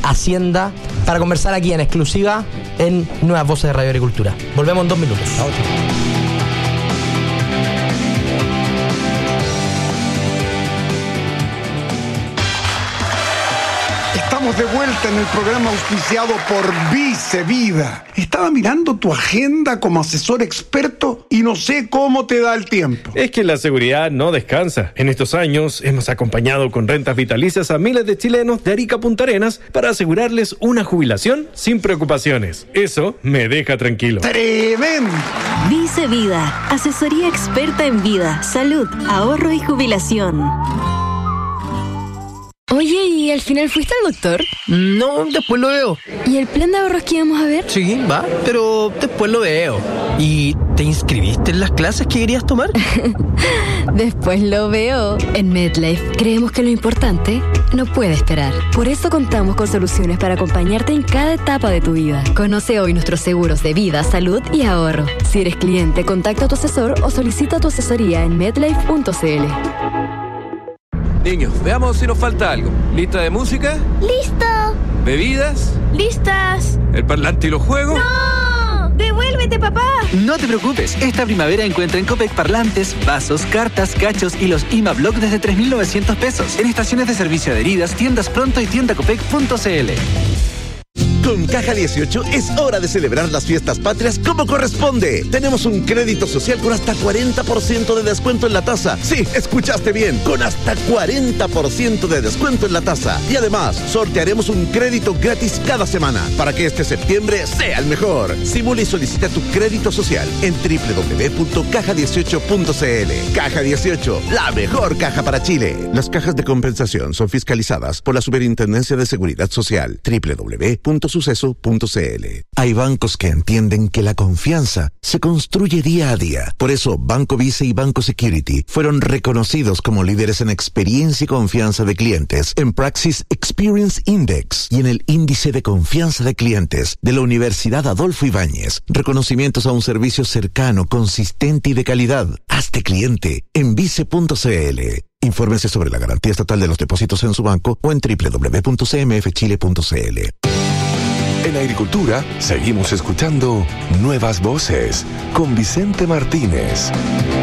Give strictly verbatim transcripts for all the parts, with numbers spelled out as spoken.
Hacienda para conversar aquí en exclusiva en Nuevas Voces de Radio Agricultura. Volvemos en dos minutos. Chao, chao. Estamos de vuelta en el programa auspiciado por Vice Vida. Estaba mirando tu agenda como asesor experto y no sé cómo te da el tiempo. Es que la seguridad no descansa. En estos años hemos acompañado con rentas vitalicias a miles de chilenos de Arica a Punta Arenas para asegurarles una jubilación sin preocupaciones. Eso me deja tranquilo. ¡Tremendo! Vice Vida, asesoría experta en vida, salud, ahorro y jubilación. Oye, ¿y al final fuiste al doctor? No, después lo veo. ¿Y el plan de ahorros que íbamos a ver? Sí, va, pero después lo veo. ¿Y te inscribiste en las clases que querías tomar? Después lo veo. En MedLife creemos que lo importante no puede esperar. Por eso contamos con soluciones para acompañarte en cada etapa de tu vida. Conoce hoy nuestros seguros de vida, salud y ahorro. Si eres cliente, contacta a tu asesor o solicita tu asesoría en medlife punto c l. Niños, veamos si nos falta algo. ¿Lista de música? ¡Listo! ¿Bebidas? ¡Listas! ¿El parlante y los juegos? ¡No! ¡Devuélvete, papá! No te preocupes, esta primavera encuentra en Copec parlantes, vasos, cartas, cachos y los I M A Block desde tres mil novecientos pesos. En estaciones de servicio adheridas, tiendas Pronto y tienda copec punto c l. Con Caja dieciocho es hora de celebrar las fiestas patrias como corresponde. Tenemos un crédito social con hasta cuarenta por ciento de descuento en la tasa. Sí, escuchaste bien, con hasta cuarenta por ciento de descuento en la tasa. Y además, sortearemos un crédito gratis cada semana para que este septiembre sea el mejor. Simula y solicita tu crédito social en doble u doble u doble u punto caja dieciocho punto c l. Caja dieciocho, la mejor caja para Chile. Las cajas de compensación son fiscalizadas por la Superintendencia de Seguridad Social. doble u doble u doble u punto suceso punto c l. Hay bancos que entienden que la confianza se construye día a día. Por eso, Banco Vice y Banco Security fueron reconocidos como líderes en experiencia y confianza de clientes en Praxis Experience Index y en el Índice de Confianza de Clientes de la Universidad Adolfo Ibáñez. Reconocimientos a un servicio cercano, consistente y de calidad. Hazte cliente en vice punto c l. Infórmese sobre la garantía estatal de los depósitos en su banco o en doble u doble u doble u punto c m f chile punto c l. En Agricultura seguimos escuchando Nuevas Voces con Vicente Martínez.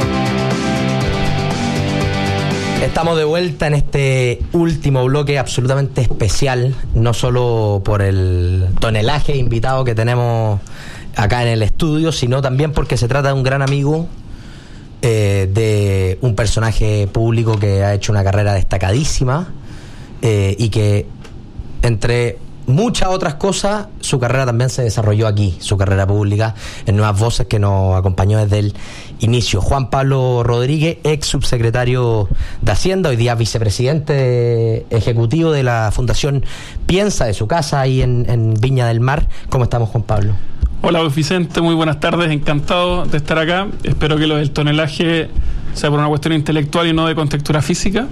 Estamos de vuelta en este último bloque absolutamente especial, no solo por el tonelaje invitado que tenemos acá en el estudio, sino también porque se trata de un gran amigo, eh, de un personaje público que ha hecho una carrera destacadísima, eh, y que entre muchas otras cosas, su carrera también se desarrolló aquí, su carrera pública, en Nuevas Voces, que nos acompañó desde el inicio. Juan Pablo Rodríguez, ex subsecretario de Hacienda, hoy día vicepresidente ejecutivo de la Fundación Piensa, de su casa ahí en, en Viña del Mar. ¿Cómo estamos, Juan Pablo? Hola, Vicente, muy buenas tardes, encantado de estar acá. Espero que lo del tonelaje sea por una cuestión intelectual y no de contextura física.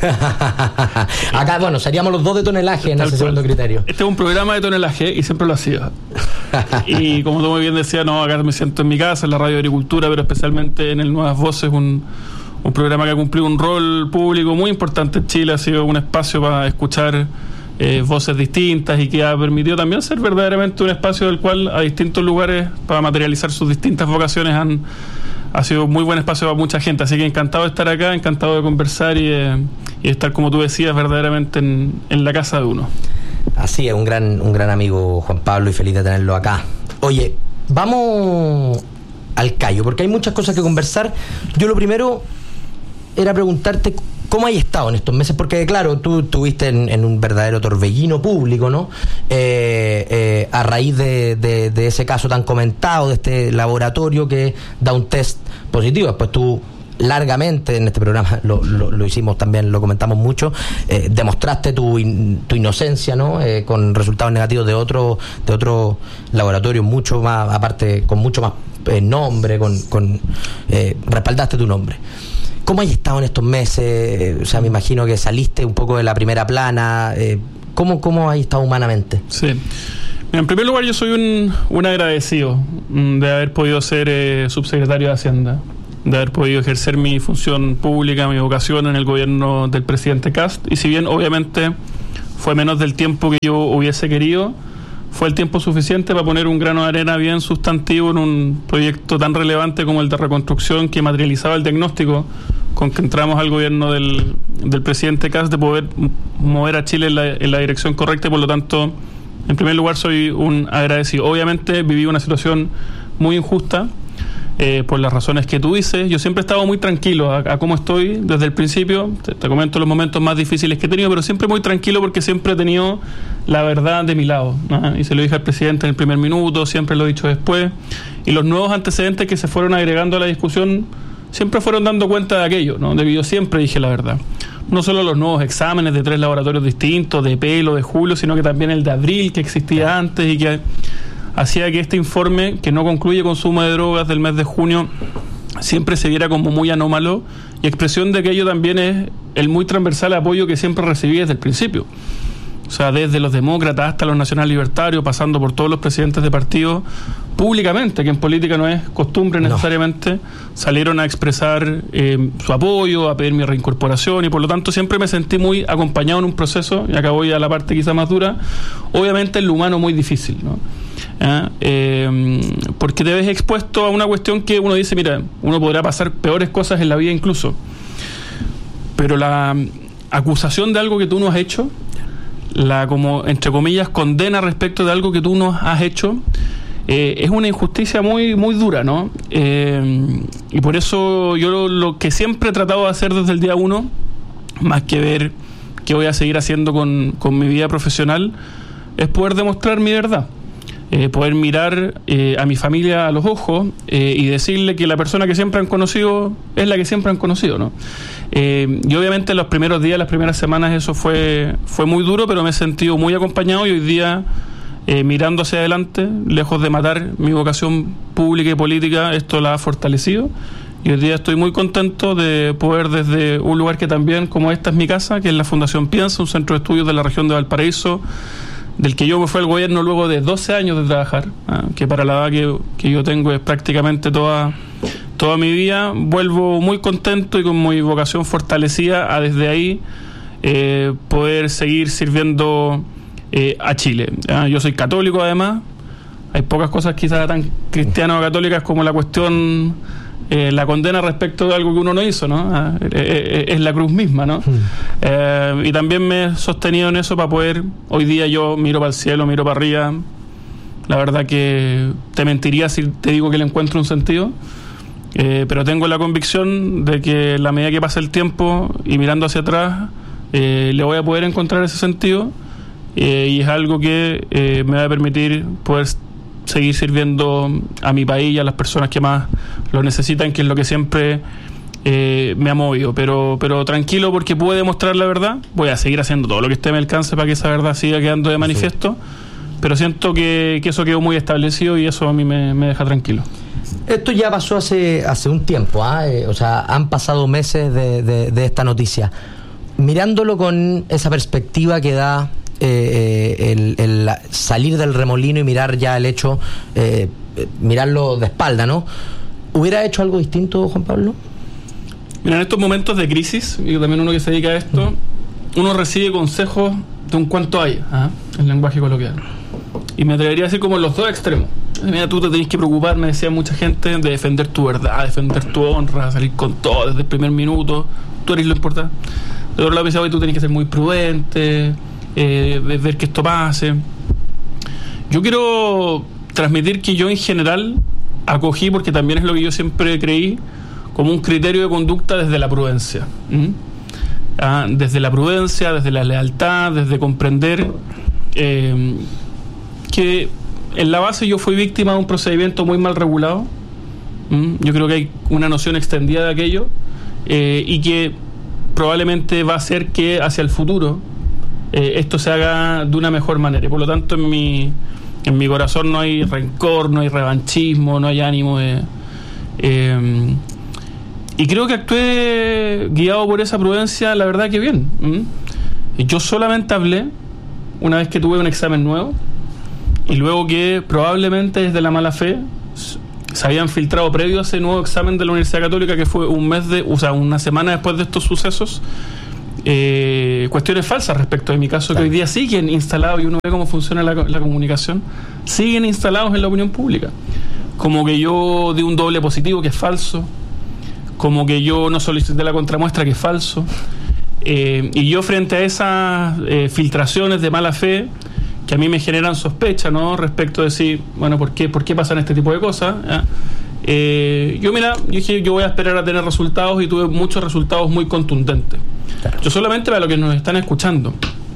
Acá, bueno, seríamos los dos de tonelaje en Tal ese cual. Segundo criterio. Este es un programa de tonelaje y siempre lo ha sido. Y como tú muy bien decías, no, acá me siento en mi casa, en la Radio Agricultura, pero especialmente en el Nuevas Voces, un, un programa que ha cumplido un rol público muy importante en Chile. Ha sido un espacio para escuchar eh, voces distintas y que ha permitido también ser verdaderamente un espacio del cual a distintos lugares, para materializar sus distintas vocaciones, han ha sido un muy buen espacio para mucha gente. Así que encantado de estar acá, encantado de conversar y, eh, y estar, como tú decías, verdaderamente en, en la casa de uno. Así es, un gran, un gran amigo, Juan Pablo, y feliz de tenerlo acá. Oye, vamos al callo, porque hay muchas cosas que conversar. Yo lo primero era preguntarte cómo has estado en estos meses, porque claro, tú estuviste en, en un verdadero torbellino público, ¿no? Eh, eh, a raíz de, de, de ese caso tan comentado, de este laboratorio que da un test positivo. Después tú largamente en este programa lo, lo, lo hicimos también, lo comentamos mucho, eh, demostraste tu, in, tu inocencia, ¿no? Eh, con resultados negativos de otro de otro laboratorio mucho más, aparte, con mucho más eh, nombre, con, con eh, respaldaste tu nombre. ¿Cómo has estado en estos meses? O sea, me imagino que saliste un poco de la primera plana. Eh, ¿Cómo, cómo has estado humanamente? Sí. Mira, en primer lugar, yo soy un, un agradecido de haber podido ser eh, subsecretario de Hacienda, de haber podido ejercer mi función pública, mi vocación en el gobierno del presidente Kast. Y si bien, obviamente, fue menos del tiempo que yo hubiese querido. Fue el tiempo suficiente para poner un grano de arena bien sustantivo en un proyecto tan relevante como el de reconstrucción, que materializaba el diagnóstico con que entramos al gobierno del, del presidente Kast, de poder mover a Chile en la, en la dirección correcta. Y por lo tanto, en primer lugar, soy un agradecido. Obviamente viví una situación muy injusta, eh, por las razones que tú dices. Yo siempre he estado muy tranquilo a, a cómo estoy desde el principio. Te, te comento los momentos más difíciles que he tenido, pero siempre muy tranquilo porque siempre he tenido la verdad de mi lado, ¿no? Y se lo dije al presidente en el primer minuto, siempre lo he dicho después. Y los nuevos antecedentes que se fueron agregando a la discusión siempre fueron dando cuenta de aquello, ¿no? De que yo siempre dije la verdad. No solo los nuevos exámenes de tres laboratorios distintos, de pelo, de julio, sino que también el de abril, que existía antes y que hacía que este informe, que no concluye consumo de drogas, del mes de junio, siempre se viera como muy anómalo, y expresión de aquello también es el muy transversal apoyo que siempre recibí desde el principio. O sea, desde los demócratas hasta los nacional libertarios, pasando por todos los presidentes de partidos, públicamente, que en política no es costumbre necesariamente, no. salieron a expresar eh, su apoyo, a pedir mi reincorporación, y por lo tanto siempre me sentí muy acompañado en un proceso, y acá voy a la parte quizá más dura, obviamente en lo humano muy difícil, ¿no? ¿Eh? Eh, porque te ves expuesto a una cuestión que uno dice, mira, uno podrá pasar peores cosas en la vida incluso, pero la acusación de algo que tú no has hecho, la, como entre comillas, condena respecto de algo que tú no has hecho, eh, es una injusticia muy muy dura, ¿no? Eh, y por eso yo lo, lo que siempre he tratado de hacer desde el día uno, más que ver qué voy a seguir haciendo con, con mi vida profesional, es poder demostrar mi verdad. Eh, poder mirar eh, a mi familia a los ojos eh, y decirle que la persona que siempre han conocido es la que siempre han conocido, ¿no? Eh, y obviamente los primeros días, las primeras semanas, eso fue fue muy duro, pero me he sentido muy acompañado, y hoy día, eh, mirando hacia adelante, lejos de matar mi vocación pública y política, esto la ha fortalecido, y hoy día estoy muy contento de poder, desde un lugar que también, como esta es mi casa, que es la Fundación Piensa, un centro de estudios de la región de Valparaíso, del que yo me fui al gobierno luego de doce años de trabajar, ¿eh? que para la edad que, que yo tengo es prácticamente toda, toda mi vida, vuelvo muy contento y con mi vocación fortalecida a desde ahí eh, poder seguir sirviendo eh, a Chile. ¿eh? Yo soy católico además, hay pocas cosas quizás tan cristianas o católicas como la cuestión... Eh, la condena respecto de algo que uno no hizo, ¿no? Ah, eh, eh, es la cruz misma, ¿no? Mm. Eh, y también me he sostenido en eso para poder, hoy día yo miro para el cielo, miro para arriba, la verdad que te mentiría si te digo que le encuentro un sentido, eh, pero tengo la convicción de que en la medida que pase el tiempo y mirando hacia atrás, eh, le voy a poder encontrar ese sentido, eh, y es algo que eh, me va a permitir poder seguir sirviendo a mi país y a las personas que más lo necesitan, que es lo que siempre eh, me ha movido, pero pero tranquilo, porque pude demostrar la verdad. Voy a seguir haciendo todo lo que esté a mi alcance para que esa verdad siga quedando de manifiesto, sí. pero siento que, que eso quedó muy establecido, y eso a mí me, me deja tranquilo. Esto ya pasó hace hace un tiempo, ¿eh? O sea, han pasado meses de, de, de esta noticia. Mirándolo con esa perspectiva que da Eh, el, el salir del remolino y mirar ya el hecho, eh, mirarlo de espalda, ¿no? ¿Hubiera hecho algo distinto, Juan Pablo? Mira, en estos momentos de crisis, y también uno que se dedica a esto, uno recibe consejos de un cuanto hay, ¿ah? en lenguaje coloquial. Y me atrevería a decir como los dos extremos. Mira, tú te tenés que preocupar, me decía mucha gente, de defender tu verdad, defender tu honra, salir con todo desde el primer minuto, tú eres lo importante. De otro lado me decía, hoy tú tenés que ser muy prudente, Eh, ver que esto pase. Yo quiero transmitir que yo en general acogí, porque también es lo que yo siempre creí, como un criterio de conducta desde la prudencia. ¿Mm? Ah, desde la prudencia, desde la lealtad, desde comprender eh, que en la base yo fui víctima de un procedimiento muy mal regulado. ¿Mm? Yo creo que hay una noción extendida de aquello, eh, y que probablemente va a hacer que hacia el futuro Eh, esto se haga de una mejor manera. Y por lo tanto, en mi en mi corazón no hay rencor, no hay revanchismo, no hay ánimo de eh, y creo que actué guiado por esa prudencia, la verdad que bien. ¿Mm? Yo solamente hablé una vez que tuve un examen nuevo, y luego que probablemente desde la mala fe se habían filtrado previo a ese nuevo examen de la Universidad Católica, que fue un mes de, o sea, una semana después de estos sucesos. eh, cuestiones falsas respecto de mi caso, claro, que hoy día siguen instalados, y uno ve cómo funciona la, la comunicación, siguen instalados en la opinión pública. Como que yo di un doble positivo, que es falso, como que yo no solicité la contramuestra, que es falso, eh, y yo frente a esas eh, filtraciones de mala fe que a mí me generan sospecha, ¿no?, respecto de decir, bueno, ¿por qué, por qué pasan este tipo de cosas? ¿Eh? Eh, yo mira, yo dije, yo voy a esperar a tener resultados, y tuve muchos resultados muy contundentes. Claro. Yo solamente, para los que nos están escuchando,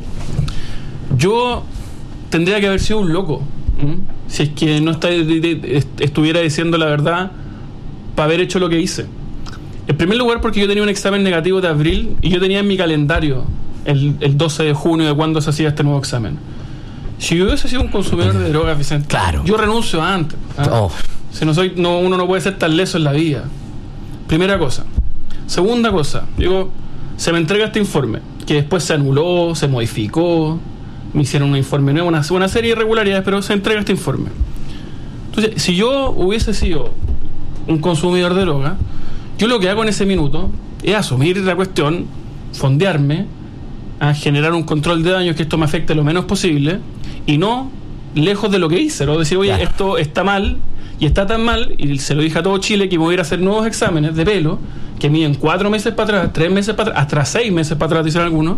yo tendría que haber sido un loco, ¿m? si es que no está, de, de, estuviera diciendo la verdad, para haber hecho lo que hice. En primer lugar, porque yo tenía un examen negativo de abril, y yo tenía en mi calendario el, el doce de junio de cuándo se hacía este nuevo examen. Si yo hubiese sido un consumidor de drogas, Vicente, claro, yo renuncio antes. ¿eh? Oh. Si no soy, no, uno no puede ser tan leso en la vida. Primera cosa. Segunda cosa, digo, se me entrega este informe, que después se anuló, se modificó, me hicieron un informe nuevo, una, una serie de irregularidades, pero se entrega este informe. Entonces, si yo hubiese sido un consumidor de droga, yo lo que hago en ese minuto es asumir la cuestión, fondearme, a generar un control de daños, que esto me afecte lo menos posible, y no lejos de lo que hice, ¿no? Decir, oye, claro, esto está mal, y está tan mal, y se lo dije a todo Chile, que me voy a ir a hacer nuevos exámenes de pelo, que miden cuatro meses para atrás, tres meses para atrás, hasta seis meses para atrás, dicen algunos,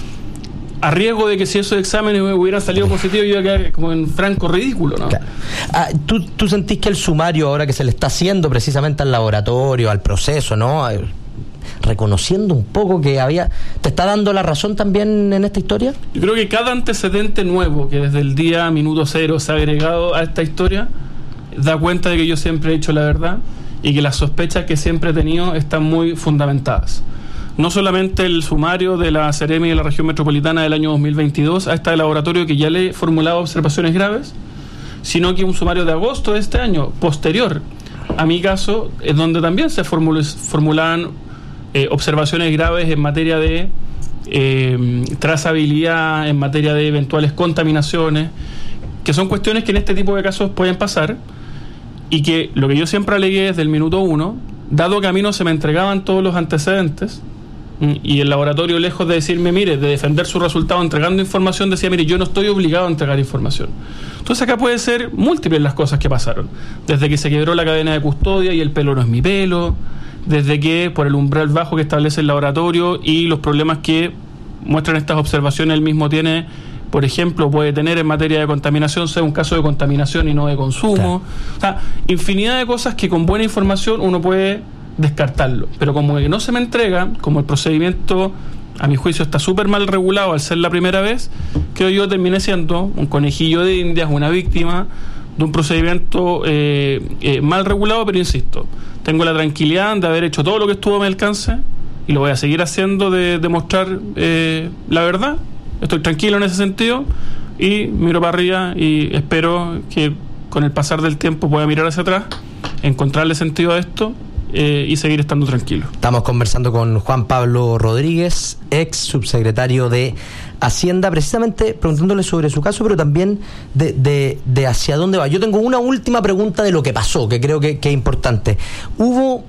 a riesgo de que si esos exámenes hubieran salido positivos, yo iba a quedar como en franco ridículo, ¿no? Claro. Ah, ¿tú, ¿Tú sentís que el sumario, ahora que se le está haciendo precisamente al laboratorio, al proceso, ¿no?, reconociendo un poco que había, te está dando la razón también en esta historia? Yo creo que cada antecedente nuevo que desde el día minuto cero se ha agregado a esta historia da cuenta de que yo siempre he dicho la verdad, y que las sospechas que siempre he tenido están muy fundamentadas. No solamente el sumario de la Seremi de la región metropolitana del año dos mil veintidós a este laboratorio, que ya le he formulado observaciones graves, sino que un sumario de agosto de este año, posterior a mi caso, es donde también se formul- formulaban Eh, observaciones graves en materia de eh, trazabilidad, en materia de eventuales contaminaciones, que son cuestiones que en este tipo de casos pueden pasar, y que lo que yo siempre alegué desde el minuto uno, dado que a mí no se me entregaban todos los antecedentes, y el laboratorio, lejos de decirme, mire, de defender su resultado entregando información, decía, mire, yo no estoy obligado a entregar información. Entonces acá puede ser múltiples las cosas que pasaron, desde que se quebró la cadena de custodia y el pelo no es mi pelo, desde que por el umbral bajo que establece el laboratorio y los problemas que muestran estas observaciones, él mismo tiene, por ejemplo, puede tener en materia de contaminación, sea un caso de contaminación y no de consumo. Sí. O sea, infinidad de cosas que con buena información uno puede descartarlo, pero como que no se me entrega, como el procedimiento a mi juicio está súper mal regulado al ser la primera vez, creo yo terminé siendo un conejillo de indias, una víctima de un procedimiento eh, eh, mal regulado, pero insisto, tengo la tranquilidad de haber hecho todo lo que estuvo a mi alcance, y lo voy a seguir haciendo, de demostrar eh, la verdad. Estoy tranquilo en ese sentido, y miro para arriba, y espero que con el pasar del tiempo pueda mirar hacia atrás, encontrarle sentido a esto, eh, y seguir estando tranquilo. Estamos conversando con Juan Pablo Rodríguez, ex subsecretario de Hacienda, precisamente preguntándole sobre su caso, pero también de, de, de hacia dónde va. Yo tengo una última pregunta de lo que pasó, que creo que, que es importante. Hubo,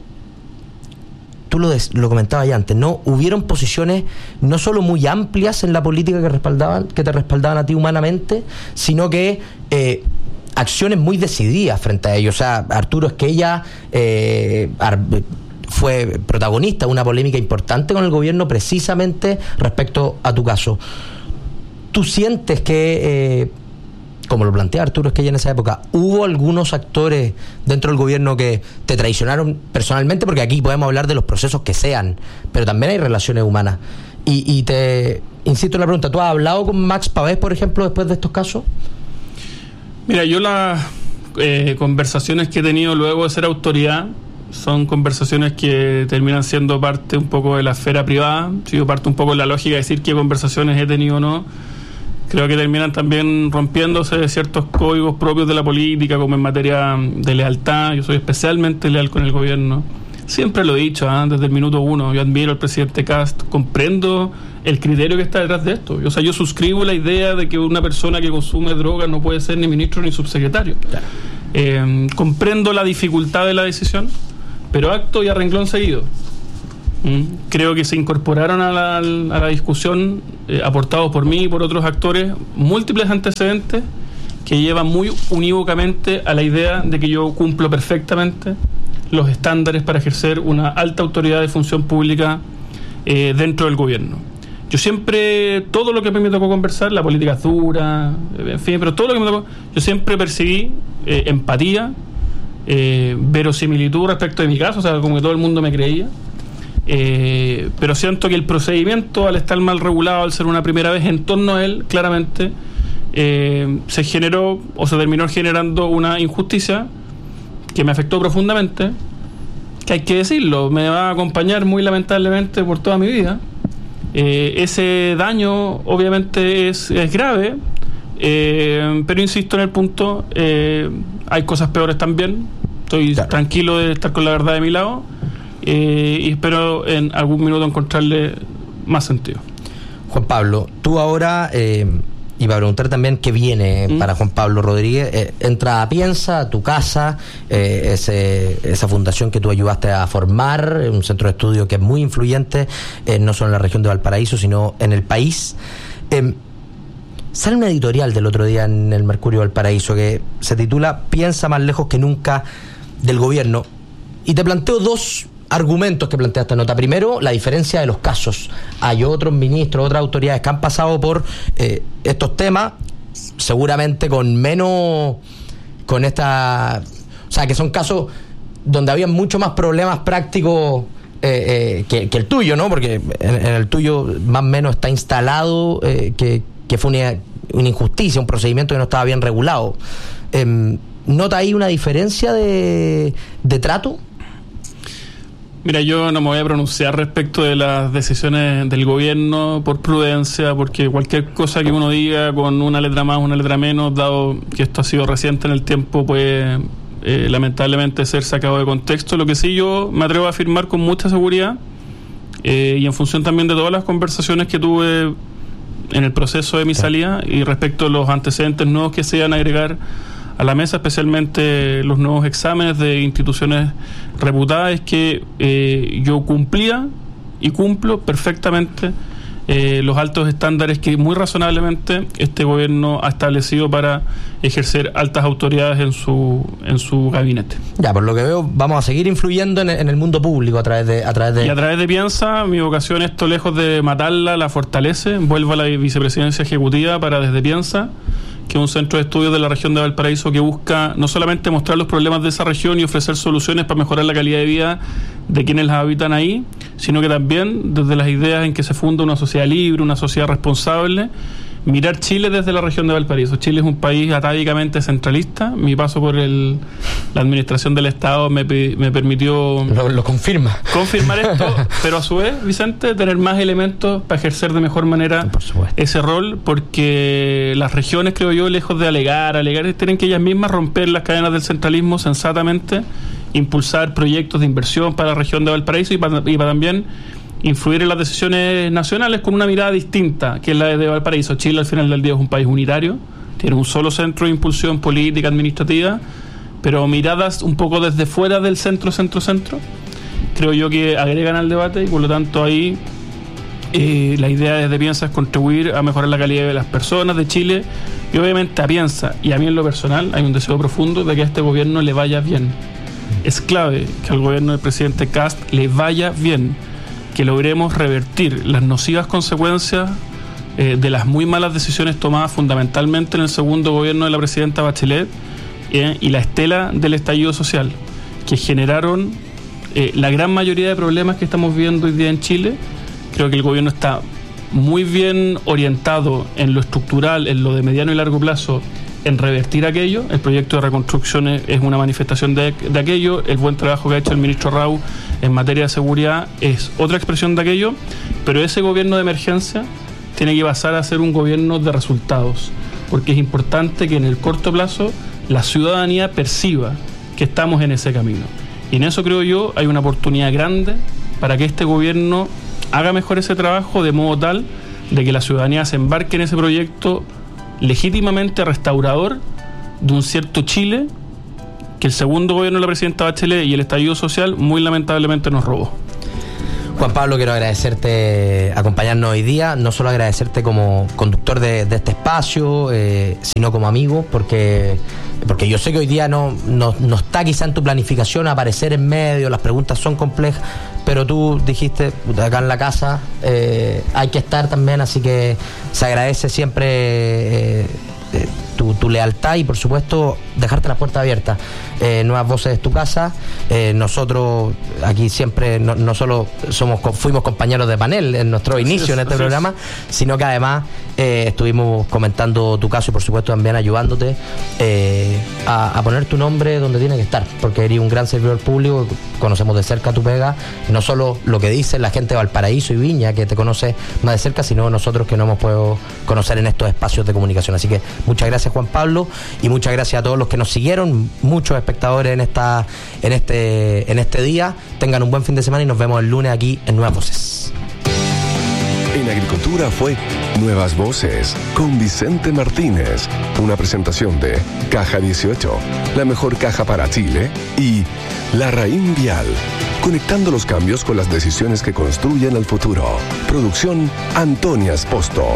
tú lo, des, lo comentabas ya antes, ¿no? Hubieron posiciones no solo muy amplias en la política que respaldaban, que te respaldaban a ti humanamente, sino que eh, acciones muy decididas frente a ellos. O sea, Arturo Esquella eh, ar, fue protagonista de una polémica importante con el gobierno precisamente respecto a tu caso. ¿Tú sientes que, eh, como lo plantea Arturo Esquella en esa época, hubo algunos actores dentro del gobierno que te traicionaron personalmente? Porque aquí podemos hablar de los procesos que sean, pero también hay relaciones humanas. Y, y te insisto en la pregunta, ¿tú has hablado con Max Pavés, por ejemplo, después de estos casos? Mira, yo las eh, conversaciones que he tenido luego de ser autoridad son conversaciones que terminan siendo parte un poco de la esfera privada. Si yo parto un poco de la lógica de decir qué conversaciones he tenido o no, creo que terminan también rompiéndose ciertos códigos propios de la política, como en materia de lealtad. Yo soy especialmente leal con el gobierno. Siempre lo he dicho, ¿eh? Desde el minuto uno. Yo admiro al presidente Kast, comprendo el criterio que está detrás de esto. O sea, yo suscribo la idea de que una persona que consume drogas no puede ser ni ministro ni subsecretario. Claro. Eh, comprendo la dificultad de la decisión, pero acto y a renglón seguido. Mm. Creo que se incorporaron a la, a la discusión, eh, aportados por mí y por otros actores, múltiples antecedentes que llevan muy unívocamente a la idea de que yo cumplo perfectamente los estándares para ejercer una alta autoridad de función pública eh, dentro del gobierno. Yo siempre, todo lo que me tocó conversar, la política es dura, en fin, pero todo lo que me tocó, yo siempre percibí eh, empatía, eh, verosimilitud respecto de mi caso, o sea, como que todo el mundo me creía. Eh, pero siento que el procedimiento, al estar mal regulado, al ser una primera vez en torno a él, claramente eh, se generó o se terminó generando una injusticia que me afectó profundamente, que hay que decirlo, me va a acompañar muy lamentablemente por toda mi vida. Eh, ese daño obviamente es, es grave, eh, pero insisto en el punto, eh, hay cosas peores también. Estoy claro. tranquilo de estar con la verdad de mi lado. Eh, y espero en algún minuto encontrarle más sentido. Juan Pablo, tú ahora, eh, iba a preguntar también qué viene ¿Mm? para Juan Pablo Rodríguez. Eh, entra a Piensa, a tu casa, eh, ese, esa fundación que tú ayudaste a formar, un centro de estudio que es muy influyente, eh, no solo en la región de Valparaíso, sino en el país. Eh, sale una editorial del otro día en el Mercurio Valparaíso que se titula Piensa más lejos que nunca del gobierno. Y te planteo dos argumentos que plantea esta nota. Primero, la diferencia de los casos. Hay otros ministros, otras autoridades que han pasado por eh, estos temas, seguramente con menos, con esta, o sea, que son casos donde había mucho más problemas prácticos eh, eh, que, que el tuyo, ¿no? Porque en, en el tuyo más o menos está instalado eh, que, que fue una, una injusticia, un procedimiento que no estaba bien regulado. Eh, ¿Nota ahí una diferencia de, de trato? Mira, yo no me voy a pronunciar respecto de las decisiones del gobierno por prudencia, porque cualquier cosa que uno diga con una letra más, una letra menos, dado que esto ha sido reciente en el tiempo, puede eh, lamentablemente ser sacado de contexto. Lo que sí yo me atrevo a afirmar con mucha seguridad, eh, y en función también de todas las conversaciones que tuve en el proceso de mi salida y respecto a los antecedentes nuevos que se iban a agregar a la mesa, especialmente los nuevos exámenes de instituciones reputadas, es que eh, yo cumplía y cumplo perfectamente eh, los altos estándares que muy razonablemente este gobierno ha establecido para ejercer altas autoridades en su en su gabinete. Ya, por lo que veo, vamos a seguir influyendo en, en el mundo público a través de, a través de... Y a través de Piensa, mi vocación, esto lejos de matarla, la fortalece. Vuelvo a la vicepresidencia ejecutiva para Desde Piensa, que es un centro de estudios de la región de Valparaíso que busca no solamente mostrar los problemas de esa región y ofrecer soluciones para mejorar la calidad de vida de quienes las habitan ahí, sino que también desde las ideas en que se funda una sociedad libre, una sociedad responsable, mirar Chile desde la región de Valparaíso. Chile es un país atávicamente centralista. Mi paso por el, la administración del Estado me, me permitió lo, lo confirma confirmar esto, pero a su vez, Vicente, tener más elementos para ejercer de mejor manera ese rol, porque las regiones, creo yo, lejos de alegar, alegar, tienen que ellas mismas romper las cadenas del centralismo sensatamente, impulsar proyectos de inversión para la región de Valparaíso y para, y para también influir en las decisiones nacionales con una mirada distinta, que es la de Valparaíso. Chile al final del día es un país unitario, tiene un solo centro de impulsión política, administrativa, pero miradas un poco desde fuera del centro, centro, centro, creo yo que agregan al debate, y por lo tanto ahí eh, la idea desde Piensa es contribuir a mejorar la calidad de las personas de Chile, y obviamente a Piensa y a mí en lo personal hay un deseo profundo de que a este gobierno le vaya bien. Es clave que al gobierno del presidente Kast le vaya bien, que logremos revertir las nocivas consecuencias eh, de las muy malas decisiones tomadas fundamentalmente en el segundo gobierno de la presidenta Bachelet eh, y la estela del estallido social, que generaron eh, la gran mayoría de problemas que estamos viendo hoy día en Chile. Creo que el gobierno está muy bien orientado en lo estructural, en lo de mediano y largo plazo, en revertir aquello. El proyecto de reconstrucción es, es una manifestación de, de aquello. El buen trabajo que ha hecho el ministro Rau en materia de seguridad es otra expresión de aquello, pero ese gobierno de emergencia tiene que pasar a ser un gobierno de resultados, porque es importante que en el corto plazo la ciudadanía perciba que estamos en ese camino, y en eso creo yo hay una oportunidad grande para que este gobierno haga mejor ese trabajo, de modo tal de que la ciudadanía se embarque en ese proyecto legítimamente restaurador de un cierto Chile que el segundo gobierno de la presidenta Bachelet y el estallido social muy lamentablemente nos robó. Juan Pablo, quiero agradecerte acompañarnos hoy día, no solo agradecerte como conductor de, de este espacio, eh, sino como amigo, porque, porque yo sé que hoy día no, no, no está quizá en tu planificación aparecer en medio, las preguntas son complejas, pero tú dijiste, acá en la casa eh, hay que estar también, así que se agradece siempre eh, eh, tu, tu lealtad y por supuesto dejarte las puertas abiertas. Eh, Nuevas Voces es tu casa. Eh, nosotros aquí siempre no, no solo somos fuimos compañeros de panel en nuestro así inicio es, en este programa, es. sino que además eh, estuvimos comentando tu caso y por supuesto también ayudándote eh, a, a poner tu nombre donde tiene que estar, porque eres un gran servidor público, conocemos de cerca tu pega, no solo lo que dice la gente de Valparaíso y Viña que te conoce más de cerca, sino nosotros que no hemos podido conocer en estos espacios de comunicación. Así que muchas gracias, Juan Pablo, y muchas gracias a todos los que nos siguieron, muchos espectadores en esta en este en este día. Tengan un buen fin de semana y nos vemos el lunes aquí en Nuevas Voces. En Agricultura fue Nuevas Voces con Vicente Martínez, una presentación de Caja dieciocho, la mejor caja para Chile, y La Raín Vial, conectando los cambios con las decisiones que construyen el futuro. Producción Antonia Esposto.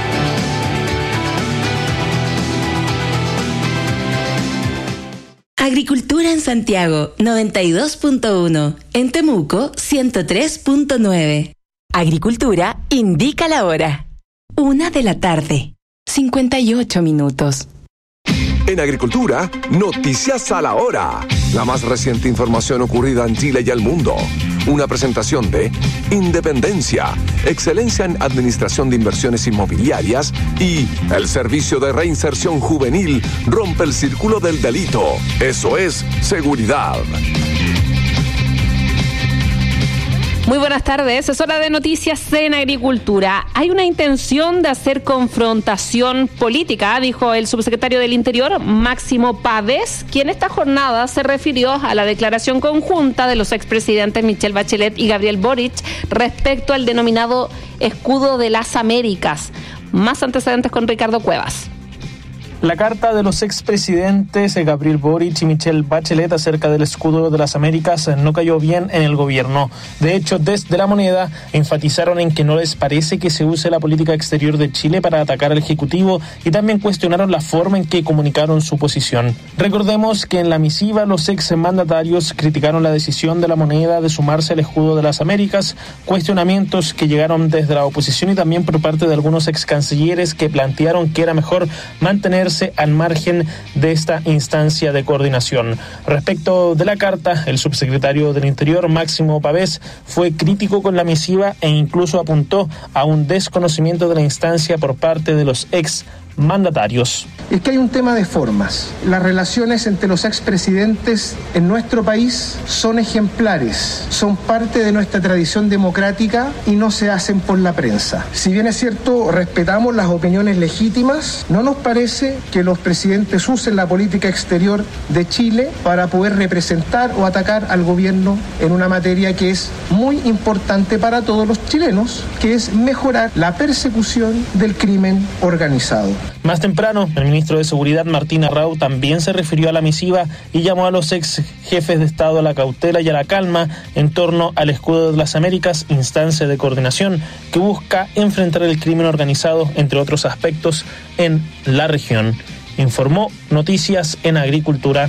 Agricultura en Santiago, noventa y dos punto uno. En Temuco, ciento tres punto nueve. Agricultura indica la hora. Una de la tarde, cincuenta y ocho minutos. En Agricultura, noticias a la hora. La más reciente información ocurrida en Chile y el mundo. Una presentación de Independencia, excelencia en administración de inversiones inmobiliarias, y el Servicio de Reinserción Juvenil rompe el círculo del delito. Eso es seguridad. Muy buenas tardes, es hora de noticias en Agricultura. Hay una intención de hacer confrontación política, dijo el subsecretario del Interior, Máximo Pavés, quien esta jornada se refirió a la declaración conjunta de los expresidentes Michelle Bachelet y Gabriel Boric respecto al denominado Escudo de las Américas. Más antecedentes con Ricardo Cuevas. La carta de los expresidentes Gabriel Boric y Michelle Bachelet acerca del escudo de las Américas no cayó bien en el gobierno. De hecho, desde La Moneda enfatizaron en que no les parece que se use la política exterior de Chile para atacar al Ejecutivo y también cuestionaron la forma en que comunicaron su posición. Recordemos que en la misiva los exmandatarios criticaron la decisión de La Moneda de sumarse al escudo de las Américas, cuestionamientos que llegaron desde la oposición y también por parte de algunos excancilleres que plantearon que era mejor mantenerse al margen de esta instancia de coordinación. Respecto de la carta, el subsecretario del Interior, Máximo Pavés, fue crítico con la misiva e incluso apuntó a un desconocimiento de la instancia por parte de los ex mandatarios. Es que hay un tema de formas. Las relaciones entre los expresidentes en nuestro país son ejemplares, son parte de nuestra tradición democrática y no se hacen por la prensa. Si bien es cierto, respetamos las opiniones legítimas, no nos parece que los presidentes usen la política exterior de Chile para poder representar o atacar al gobierno en una materia que es muy importante para todos los chilenos, que es mejorar la persecución del crimen organizado. Más temprano, el ministro de Seguridad, Martín Arrau, también se refirió a la misiva y llamó a los ex jefes de Estado a la cautela y a la calma en torno al escudo de las Américas, instancia de coordinación que busca enfrentar el crimen organizado, entre otros aspectos, en la región. Informó Noticias en Agricultura.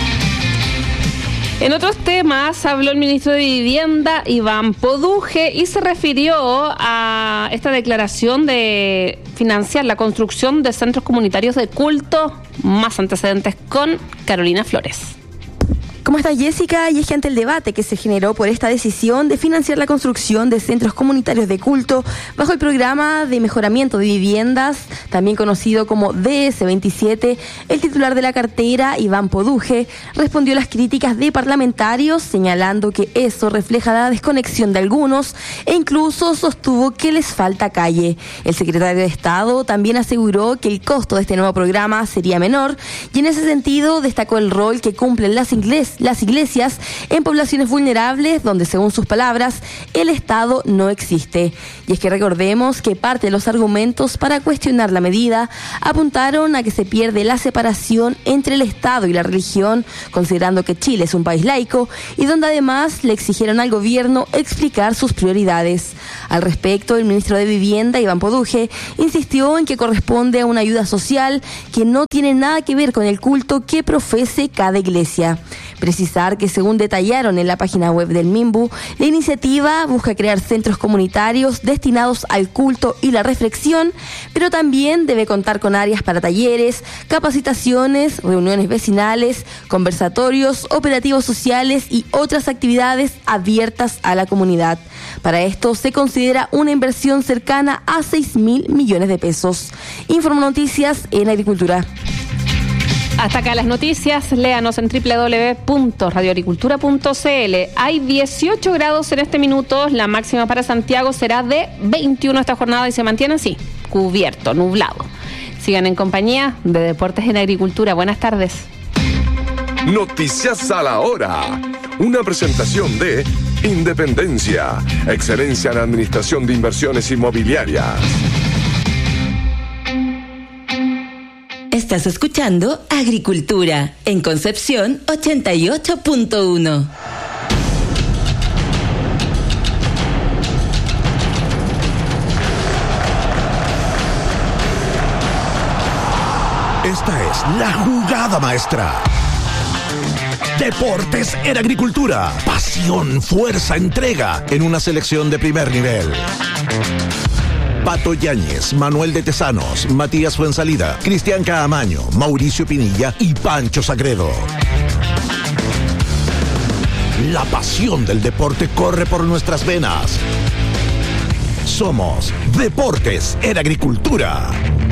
En otros temas, habló el ministro de Vivienda, Iván Poduje, y se refirió a esta declaración de financiar la construcción de centros comunitarios de culto. Más antecedentes con Carolina Flores. ¿Cómo está, Jessica? Y es que ante el debate que se generó por esta decisión de financiar la construcción de centros comunitarios de culto bajo el programa de mejoramiento de viviendas, también conocido como D S veintisiete, el titular de la cartera, Iván Poduje, respondió a las críticas de parlamentarios, señalando que eso refleja la desconexión de algunos e incluso sostuvo que les falta calle. El secretario de Estado también aseguró que el costo de este nuevo programa sería menor y en ese sentido destacó el rol que cumplen las iglesias las iglesias en poblaciones vulnerables donde, según sus palabras, el Estado no existe. Y es que recordemos que parte de los argumentos para cuestionar la medida apuntaron a que se pierde la separación entre el Estado y la religión, considerando que Chile es un país laico y donde además le exigieron al gobierno explicar sus prioridades. Al respecto, el ministro de Vivienda, Iván Poduje, insistió en que corresponde a una ayuda social que no tiene nada que ver con el culto que profese cada iglesia. Precisar que, según detallaron en la página web del MIMBU, la iniciativa busca crear centros comunitarios destinados al culto y la reflexión, pero también debe contar con áreas para talleres, capacitaciones, reuniones vecinales, conversatorios, operativos sociales y otras actividades abiertas a la comunidad. Para esto se considera una inversión cercana a seis mil millones de pesos. Informa Noticias en Agricultura. Hasta acá las noticias, léanos en doble u doble u doble u punto radio agricultura punto c l. Hay dieciocho grados en este minuto, la máxima para Santiago será de veintiuno esta jornada y se mantiene así, cubierto, nublado. Sigan en compañía de Deportes en Agricultura. Buenas tardes. Noticias a la hora. Una presentación de Independencia, excelencia en administración de inversiones inmobiliarias. Estás escuchando Agricultura en Concepción ochenta y ocho punto uno. Esta es la jugada maestra. Deportes en Agricultura. Pasión, fuerza, entrega en una selección de primer nivel. Pato Yáñez, Manuel de Tesanos, Matías Fuensalida, Cristian Caamaño, Mauricio Pinilla y Pancho Sagredo. La pasión del deporte corre por nuestras venas. Somos Deportes en Agricultura.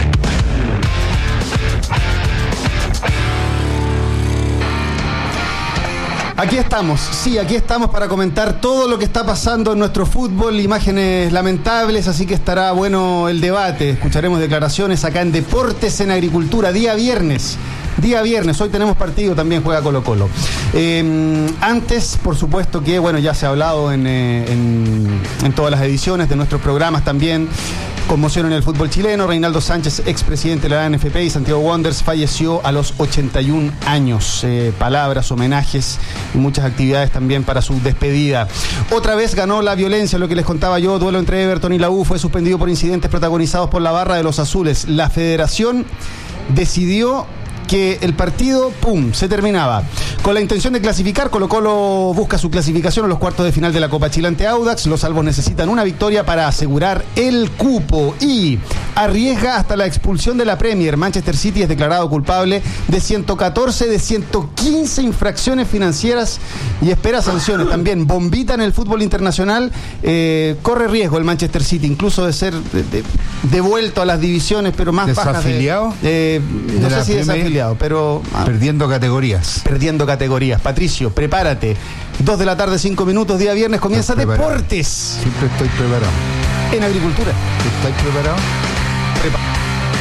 Aquí estamos, sí, aquí estamos para comentar todo lo que está pasando en nuestro fútbol, imágenes lamentables, así que estará bueno el debate. Escucharemos declaraciones acá en Deportes en Agricultura, día viernes. Día viernes, hoy tenemos partido, también juega Colo Colo. Eh, antes, por supuesto que, bueno, ya se ha hablado en, eh, en, en todas las ediciones de nuestros programas también. Conmoción en el fútbol chileno. Reinaldo Sánchez, expresidente de la N F P y Santiago Wanderers, falleció a los ochenta y un años. Eh, palabras, homenajes y muchas actividades también para su despedida. Otra vez ganó la violencia, lo que les contaba yo. Duelo entre Everton y la U fue suspendido por incidentes protagonizados por la barra de los azules. La federación decidió que el partido, pum, se terminaba. Con la intención de clasificar, Colo Colo busca su clasificación a los cuartos de final de la Copa Chile ante Audax. Los albos necesitan una victoria para asegurar el cupo y arriesga hasta la expulsión de la Premier. Manchester City es declarado culpable de ciento catorce de ciento quince infracciones financieras y espera sanciones. También bombita en el fútbol internacional. Eh, corre riesgo el Manchester City, incluso de ser de, de, devuelto a las divisiones, pero más bajas. ¿Desafiliado? De, eh, no sé si desafiliado. Pero ah, perdiendo categorías. Perdiendo categorías. Patricio, prepárate. Dos de la tarde, cinco minutos, día viernes, comienza Deportes. Siempre estoy preparado. En Agricultura. ¿Estás preparado? Preparado.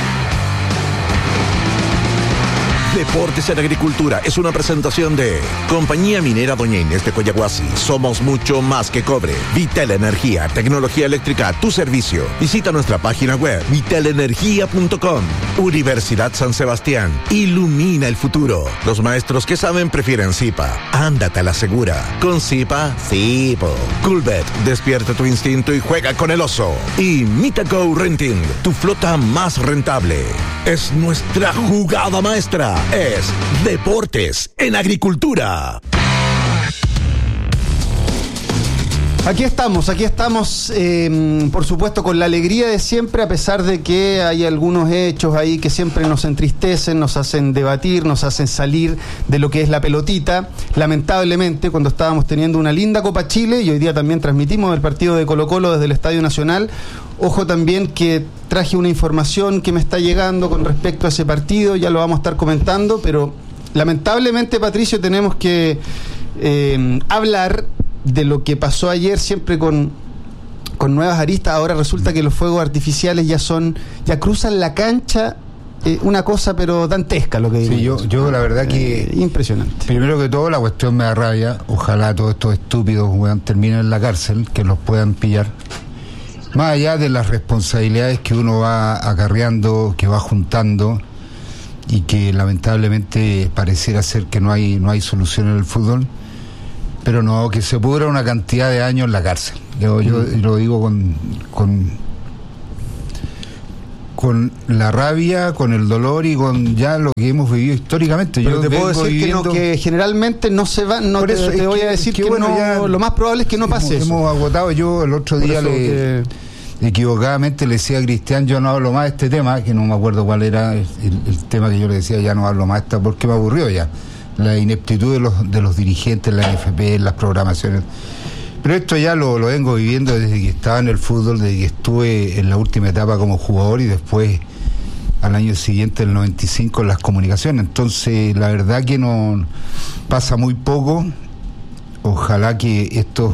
Deportes en Agricultura es una presentación de Compañía Minera Doña Inés de Coyahuasi. Somos mucho más que cobre. Vitel Energía, tecnología eléctrica a tu servicio. Visita nuestra página web vitel energía punto com. Universidad San Sebastián. Ilumina el futuro. Los maestros que saben prefieren Zipa. Ándate a la segura. Con Zipa, Zipo. Coolbet, despierta tu instinto y juega con el oso. Y Mitaco Renting, tu flota más rentable. Es nuestra jugada maestra. Es Deportes en Agricultura. Aquí estamos, aquí estamos, eh, por supuesto, con la alegría de siempre, a pesar de que hay algunos hechos ahí que siempre nos entristecen, nos hacen debatir, nos hacen salir de lo que es la pelotita. Lamentablemente, cuando estábamos teniendo una linda Copa Chile, y hoy día también transmitimos el partido de Colo Colo desde el Estadio Nacional, ojo también que traje una información que me está llegando con respecto a ese partido, ya lo vamos a estar comentando, pero lamentablemente, Patricio, tenemos que eh, hablar de lo que pasó ayer, siempre con, con nuevas aristas. Ahora resulta que los fuegos artificiales ya son, ya cruzan la cancha eh, una cosa pero dantesca lo que digo. Sí, yo, yo la verdad que... Eh, impresionante. Primero que todo, la cuestión me da rabia. Ojalá todos estos estúpidos weón, terminen en la cárcel, que los puedan pillar. Más allá de las responsabilidades que uno va acarreando, que va juntando, y que lamentablemente pareciera ser que no hay, no hay solución en el fútbol, pero no, que se pudra una cantidad de años en la cárcel. Yo, yo mm. lo digo con... con con la rabia, con el dolor y con ya lo que hemos vivido históricamente. Pero yo te puedo decir viviendo... que, no, que generalmente no se va, no te, eso, te voy que, a decir que, que bueno, no, ya lo más probable es que no pase hemos, eso. Hemos agotado, yo el otro día le que... equivocadamente le decía a Cristian, yo no hablo más de este tema, que no me acuerdo cuál era el, el tema que yo le decía, ya no hablo más de esta porque me aburrió ya. La ineptitud de los, de los dirigentes, la N F P, las programaciones. Pero esto ya lo, lo vengo viviendo desde que estaba en el fútbol, desde que estuve en la última etapa como jugador y después al año siguiente, el noventa y cinco, en las comunicaciones. Entonces, la verdad que no pasa muy poco. Ojalá que estos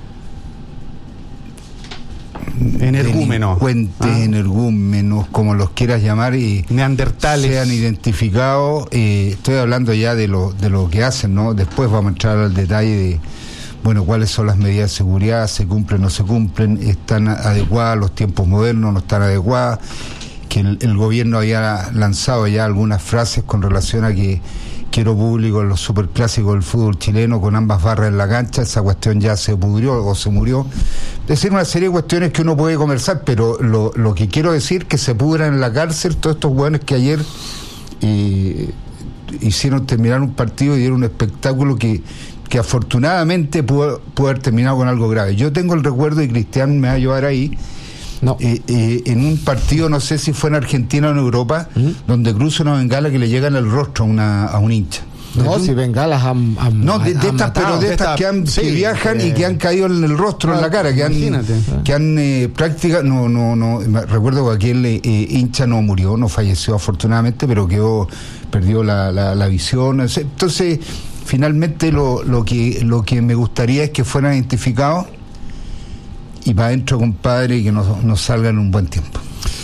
energúmenos, delincuentes, ah. energúmenos, como los quieras llamar, y neandertales, sean identificados. Eh, estoy hablando ya de lo, de lo que hacen, ¿no? Después vamos a entrar al detalle de, bueno, cuáles son las medidas de seguridad, se cumplen, no se cumplen, están adecuadas, los tiempos modernos no están adecuadas, que el, el gobierno había lanzado ya algunas frases con relación a que quiero público en los superclásicos del fútbol chileno con ambas barras en la cancha. Esa cuestión ya se pudrió o se murió. Es decir, una serie de cuestiones que uno puede conversar, pero lo, lo que quiero decir que se pudran en la cárcel todos estos hueones que ayer eh, hicieron terminar un partido y dieron un espectáculo que, que afortunadamente pudo, pudo haber terminado con algo grave. Yo tengo el recuerdo, y Cristian me va a ayudar ahí, no. eh, eh, en un partido, no sé si fue en Argentina o en Europa, ¿Mm? donde cruza una bengala que le llega en el rostro a, una, a un hincha. No, si bengalas han, han no, de, de han estas, matado, pero de, de estas esta, que, han, sí, que viajan eh, y que han caído en el rostro, no, en la cara, que han, que han eh, práctica, no, no, no, recuerdo que aquel eh, hincha no murió, no falleció afortunadamente, pero quedó, perdió la, la, la visión. Entonces, finalmente lo, lo que lo que me gustaría es que fueran identificados y para adentro, compadre, y que nos, nos salgan en un buen tiempo.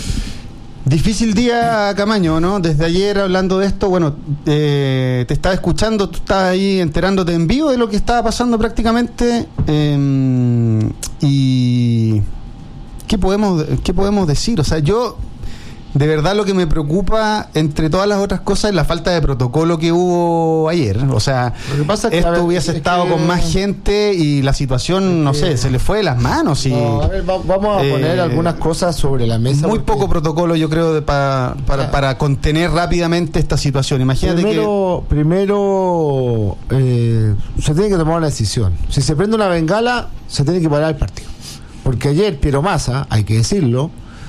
Difícil día, Camaño, ¿no? Desde ayer hablando de esto, bueno, eh, te estaba escuchando, tú estabas ahí enterándote en vivo de lo que estaba pasando prácticamente, eh, y ¿qué podemos, qué podemos decir? O sea, yo, de verdad lo que me preocupa, entre todas las otras cosas, es la falta de protocolo que hubo ayer. O sea, lo que pasa es que, esto ver, hubiese estado que... con más gente y la situación, no que... sé, se le fue de las manos. Y, no, a ver, va, vamos a eh, poner algunas cosas sobre la mesa. Muy porque... poco protocolo, yo creo, de, pa, para, para contener rápidamente esta situación. Imagínate primero, que... Primero, eh, se tiene que tomar una decisión. Si se prende una bengala, se tiene que parar el partido. Porque ayer Piero Massa, hay que decirlo,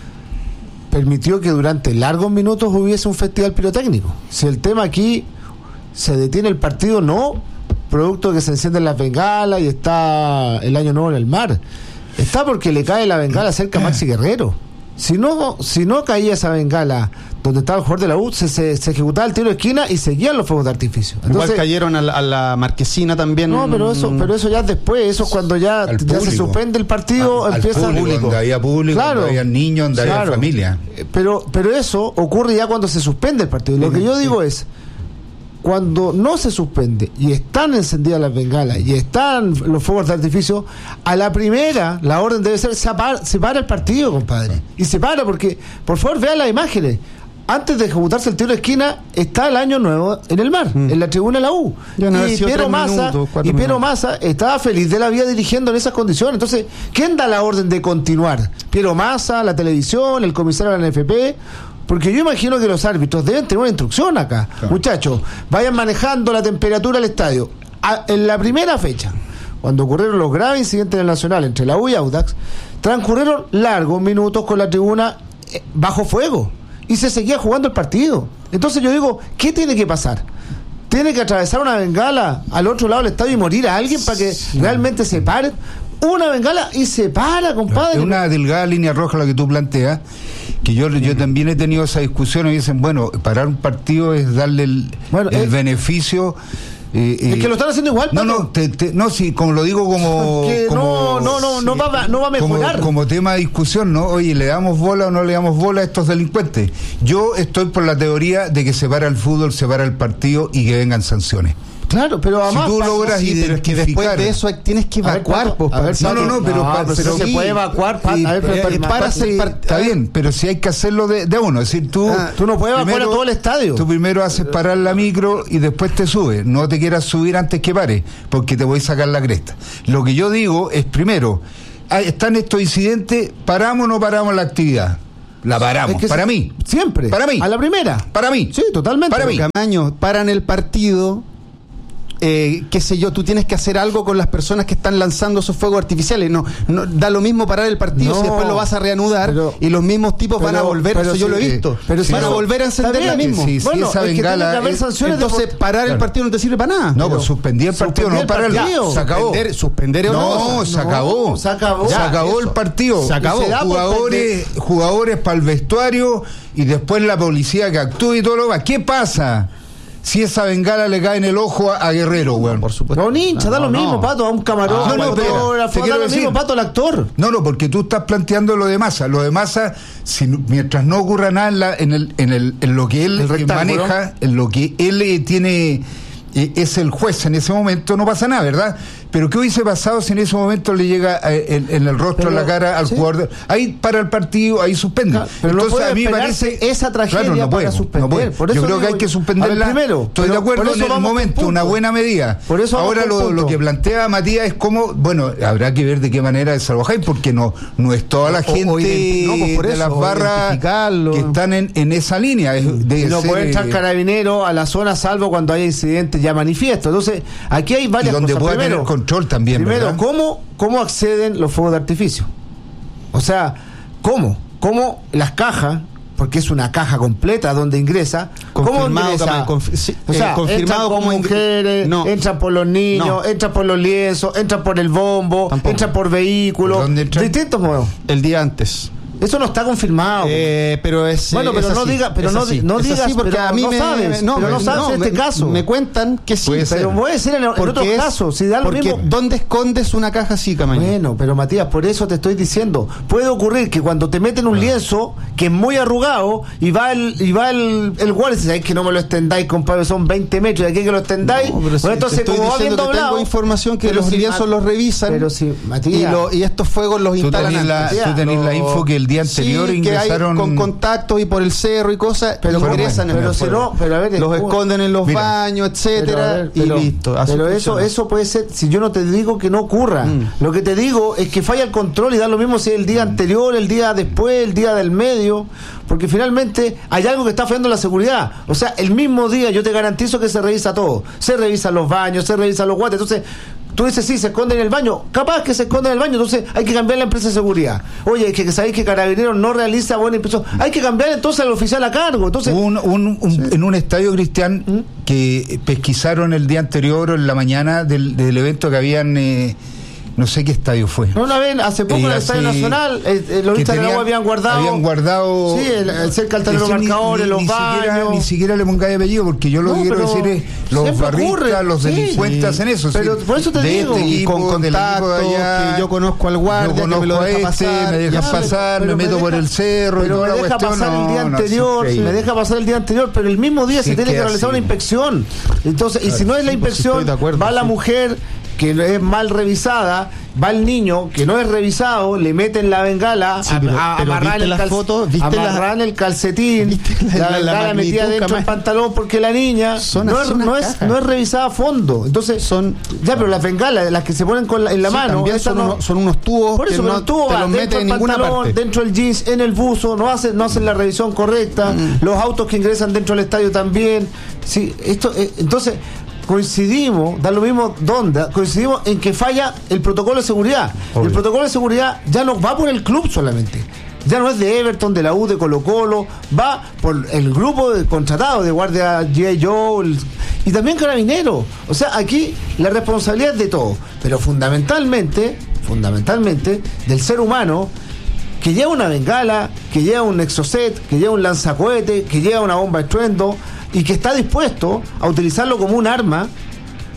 permitió que durante largos minutos hubiese un festival pirotécnico. Si el tema aquí se detiene el partido, no producto de que se encienden las bengalas y está el año nuevo en el mar, está porque le cae la bengala cerca a Maxi Guerrero. Si no, si no caía esa bengala donde estaba el jugador de la U, se, se, se ejecutaba el tiro de esquina y seguían los fuegos de artificio. Entonces, igual cayeron a la, a la Marquesina también. No, pero eso, pero eso ya después, eso es cuando ya, ya se suspende el partido, al, empieza al público, donde había público, claro, donde había niños, donde claro, había familia. Pero, pero eso ocurre ya cuando se suspende el partido. Lo sí, que yo digo sí. es, cuando no se suspende y están encendidas las bengalas y están los fuegos de artificio, a la primera la orden debe ser se para, se para el partido, compadre. Y se para porque, por favor, vean las imágenes. Antes de ejecutarse el tiro de esquina está el año nuevo en el mar, mm. en la tribuna de la U. No y Piero Massa, minutos, y Piero Massa estaba feliz de la vida dirigiendo en esas condiciones. Entonces, ¿quién da la orden de continuar? Piero Massa, la televisión, el comisario de la N F P. Porque yo imagino que los árbitros deben tener una instrucción acá. Claro. Muchachos, vayan manejando la temperatura al estadio. A, en la primera fecha, cuando ocurrieron los graves incidentes en el Nacional entre la U y Audax, transcurrieron largos minutos con la tribuna eh, bajo fuego y se seguía jugando el partido. Entonces yo digo, ¿qué tiene que pasar? ¿Tiene que atravesar una bengala al otro lado del estadio y morir a alguien para que sí. realmente se pare? Una bengala y se para, compadre. Es una delgada línea roja la que tú planteas, que yo, yo también he tenido esa discusión y dicen, bueno, parar un partido es darle el, bueno, el eh, beneficio Eh, eh, es que lo están haciendo igual, Pato. No, no, te, te, no, sí, como lo digo como... que como no, no, no, sí, no, va, no va a mejorar. Como, como tema de discusión, ¿no? Oye, ¿le damos bola o no le damos bola a estos delincuentes? Yo estoy por la teoría de que se para el fútbol, se para el partido y que vengan sanciones. Claro, pero además... Si tú logras sí, identificar... pero es que después de eso tienes que evacuar. A ver, no, no, no, pero... No, pa, pero pero se sí, puede evacuar. Pa, sí, a ver, pero, pero, para, para, sí, para, está bien, pero si hay que hacerlo de, de uno. Es decir, tú... Ah, tú no puedes evacuar a todo el estadio. Tú primero haces parar la micro y después te subes. No te quieras subir antes que pare, porque te voy a sacar la cresta. Lo que yo digo es, primero, están estos incidentes, ¿paramos o no paramos la actividad? La paramos, es que para se, mí. Siempre. Para mí. A la primera. Para mí. Sí, totalmente. Para mí. Camaño, paran el partido... Eh, qué sé yo, tú tienes que hacer algo con las personas que están lanzando esos fuegos artificiales. No, no da lo mismo parar el partido no, si después lo vas a reanudar pero, y los mismos tipos pero, van a volver, eso sí, yo lo he visto. Pero van si a volver a encender la misma. Sí, sí, bueno, esa es bengala, que tiene que haber sanciones. Entonces de... parar claro. el partido no te sirve para nada. No, pues suspendí el partido, no parar el partido. Se acabó. Suspender, suspender no, no, se acabó. No, se acabó. Se acabó el partido. Se acabó. Se jugadores, jugadores para el vestuario y después la policía que actúa y todo lo demás. ¿Qué pasa si esa bengala le cae en el ojo a, a Guerrero, weón? Por supuesto. No, un hincha, no, da lo no, mismo, no. Pato, a un camarógrafo, ah, no, no, fotógrafo, da lo decir, mismo, Pato, al actor. No, no, porque tú estás planteando lo de Massa. Lo de Massa, si, mientras no ocurra nada en, la, en, el, en, el, en lo que él maneja, en lo que él eh, tiene... es el juez en ese momento, no pasa nada, ¿verdad? Pero ¿qué hubiese pasado si en ese momento le llega eh, en, en el rostro, en la cara al ¿sí? jugador? Ahí para el partido, ahí suspende. Claro, pero entonces no a mí me parece esa tragedia claro, no puede, para suspender. No puede. Por eso yo creo digo, que hay que suspenderla. Ver, primero, estoy de acuerdo en el momento, una buena medida. Por eso ahora lo, lo que plantea Matías es cómo, bueno, habrá que ver de qué manera desalojar, porque no, no es toda la o, gente o no, pues por de eso, las barras que están en, en esa línea. Es, y no ser, puede entrar carabinero a la zona salvo cuando haya incidentes ya manifiesto. Entonces, aquí hay varias y donde cosas. Puede primero, tener control también. Primero, ¿verdad? ¿cómo, ¿cómo acceden los fuegos de artificio? O sea, ¿cómo? ¿Cómo las cajas, porque es una caja completa donde ingresa, ¿cómo ingresa? Confi- sí, o sea, eh, confirmado entran por como mujeres, no. entran por los niños, no. entran por los lienzos, entran por el bombo, Tampoco. entran por vehículos, distintos modos. El día antes. Eso no está confirmado. Eh, pero es bueno, pero es no así, diga, pero no, así, no digas así porque pero a mí no me, sabes, no, pero no me, sabes no, en este me, caso. Me cuentan que sí, puede pero ser. puede ser en, en otros casos, si da lo porque mismo. ¿dónde escondes una caja así, Camaño? Bueno, pero Matías, por eso te estoy diciendo, puede ocurrir que cuando te meten un lienzo que es muy arrugado y va el y va el, el guardia y dice, es que no me lo extendáis, compadre, son veinte metros, de aquí que lo extendáis. No, bueno, si entonces como va bien doblado, tengo información que los si lienzos los revisan. Pero si, Matías, y, lo, y estos fuegos los tú instalan tenés la, antes. Tú tenés no, la info que el día anterior sí, ingresaron con contactos y por el cerro y cosas, pero ingresan bueno, en pero, si no, pero a ver, los esconden en los Mira, baños, etcétera, ver, pero, y listo. Pero eso, eso puede ser, si yo no te digo que no ocurra, mm. lo que te digo es que falla el control y da lo mismo si es el día anterior, el día después, el día del medio, porque finalmente hay algo que está fallando la seguridad. O sea, el mismo día yo te garantizo que se revisa todo, se revisan los baños, se revisan los guantes, entonces tú dices, sí, se esconde en el baño. Capaz que se esconde en el baño, entonces hay que cambiar la empresa de seguridad. Oye, que, que sabéis que Carabineros no realiza buena impresión. Hay que cambiar entonces al oficial a cargo. Entonces un, un, un, sí. En un estadio, Cristian, ¿Mm? que pesquisaron el día anterior o en la mañana del, del evento que habían... Eh, no sé qué estadio fue. No, una vez, hace poco eh, en el Estadio Nacional, eh, eh, los vistas del agua habían guardado. Habían guardado. Sí, el, el cerca del tablero marcador, en los ni baños. Siquiera, ni siquiera le pongáis apellido, porque yo lo no, que quiero decir es: los barristas, los sí, delincuentes hacen eso. Pero sí, por eso te de digo. Este equipo, con contacto, allá, que yo conozco al guardia, yo conozco que me lo deja a este, pasar, me dejas pasar, me meto por el cerro. Pero me deja pasar el día anterior, me deja pasar el día anterior, pero el mismo día se tiene que realizar una inspección. Entonces, y si no es la inspección, va la mujer que es mal revisada, va el niño que no es revisado, le meten la bengala, sí, pero, a, a, pero amarran, el, cal, foto, amarran la, el calcetín, la, la, la bengala metida dentro del pantalón, porque la niña son no, es, no, es, no es revisada a fondo. Entonces, son ya, pero las bengalas, las que se ponen con la, en la sí, mano, son, no, unos, son unos tubos, por eso, que no el tubo te va los dentro del pantalón, dentro del jeans, en el buzo, no hacen, no hacen la revisión correcta, mm. los autos que ingresan dentro del estadio también. Sí, esto, eh, entonces coincidimos, da lo mismo dónde, coincidimos en que falla el protocolo de seguridad. Obvio. El protocolo de seguridad ya no va por el club solamente, ya no es de Everton, de la U, de Colo Colo, va por el grupo de contratados de Guardia G I Joe el, y también Carabineros. O sea, aquí la responsabilidad es de todo, pero fundamentalmente, fundamentalmente del ser humano que lleva una bengala, que lleva un exocet, que lleva un lanzacohete, que lleva una bomba de estruendo y que está dispuesto a utilizarlo como un arma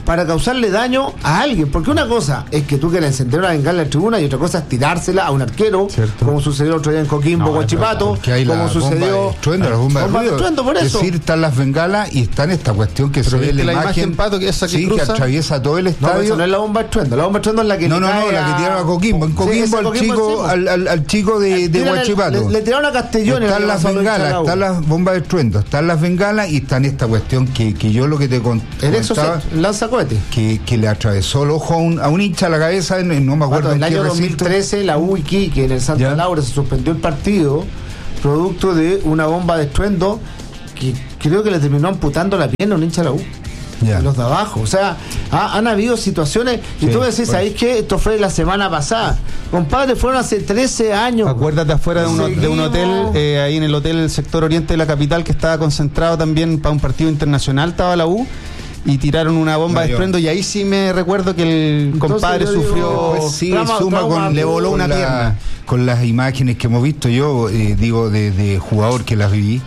para causarle daño a alguien. Porque una cosa es que tú quieras encender una bengala en la tribuna y otra cosa es tirársela a un arquero, ¿cierto? Como sucedió el otro día en Coquimbo, no, Huachipato, como sucedió. Estruendo, la bomba, bomba de estruendo, por eso. Es decir, están las bengalas y está en esta cuestión que pero se ve la, la imagen, imagen Pato, que, esa que, sí, que atraviesa todo el estadio. No, eso no es la bomba de estruendo. La bomba de estruendo es la que. No, no, no, la que tiraron a Coquimbo. En Coquimbo, sí, al, chico, al, al, al chico de, de Huachipato. Le, le tiraron a Castellón. Están las bengalas, están las bombas de estruendo, están las bengalas y está en esta cuestión que, que yo lo que te contaba. El exocet, el lanzacohete. Que, que le atravesó el ojo a un, a un hincha a la cabeza, en, no me acuerdo. En el año dos mil trece, la U Iquique, en el Santa ¿Ya? Laura, se suspendió el partido producto de una bomba de estruendo que creo que le terminó amputando la pierna a un hincha de la U. Yeah. Los de abajo, o sea, ha, han habido situaciones y sí, tú decís, ¿sabéis qué? Esto fue la semana pasada, compadre, fueron hace trece años. Acuérdate afuera de un, de un hotel, eh, ahí en el hotel sector oriente de la capital, que estaba concentrado también para un partido internacional, estaba la U, y tiraron una bomba no, de estruendo, y ahí sí me recuerdo que el Entonces, compadre sufrió, digo, sí, trama, suma trama, con, le voló con una la, pierna. Con las imágenes que hemos visto, yo eh, digo de, de jugador que las viví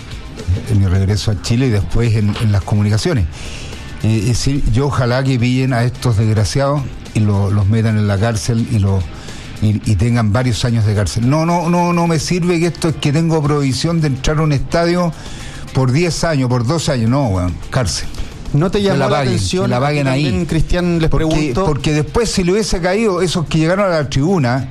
en mi regreso a Chile y después en, en las comunicaciones. Eh, es decir, yo ojalá que pillen a estos desgraciados y lo, los metan en la cárcel y lo y, y tengan varios años de cárcel. No, no, no, no me sirve que esto es que tengo prohibición de entrar a un estadio por diez años, por doce años, no, bueno, cárcel. ¿No te llamó la, la paguen, atención? La paguen ahí. Cristian, les porque, pregunto. Porque después si le hubiese caído esos que llegaron a la tribuna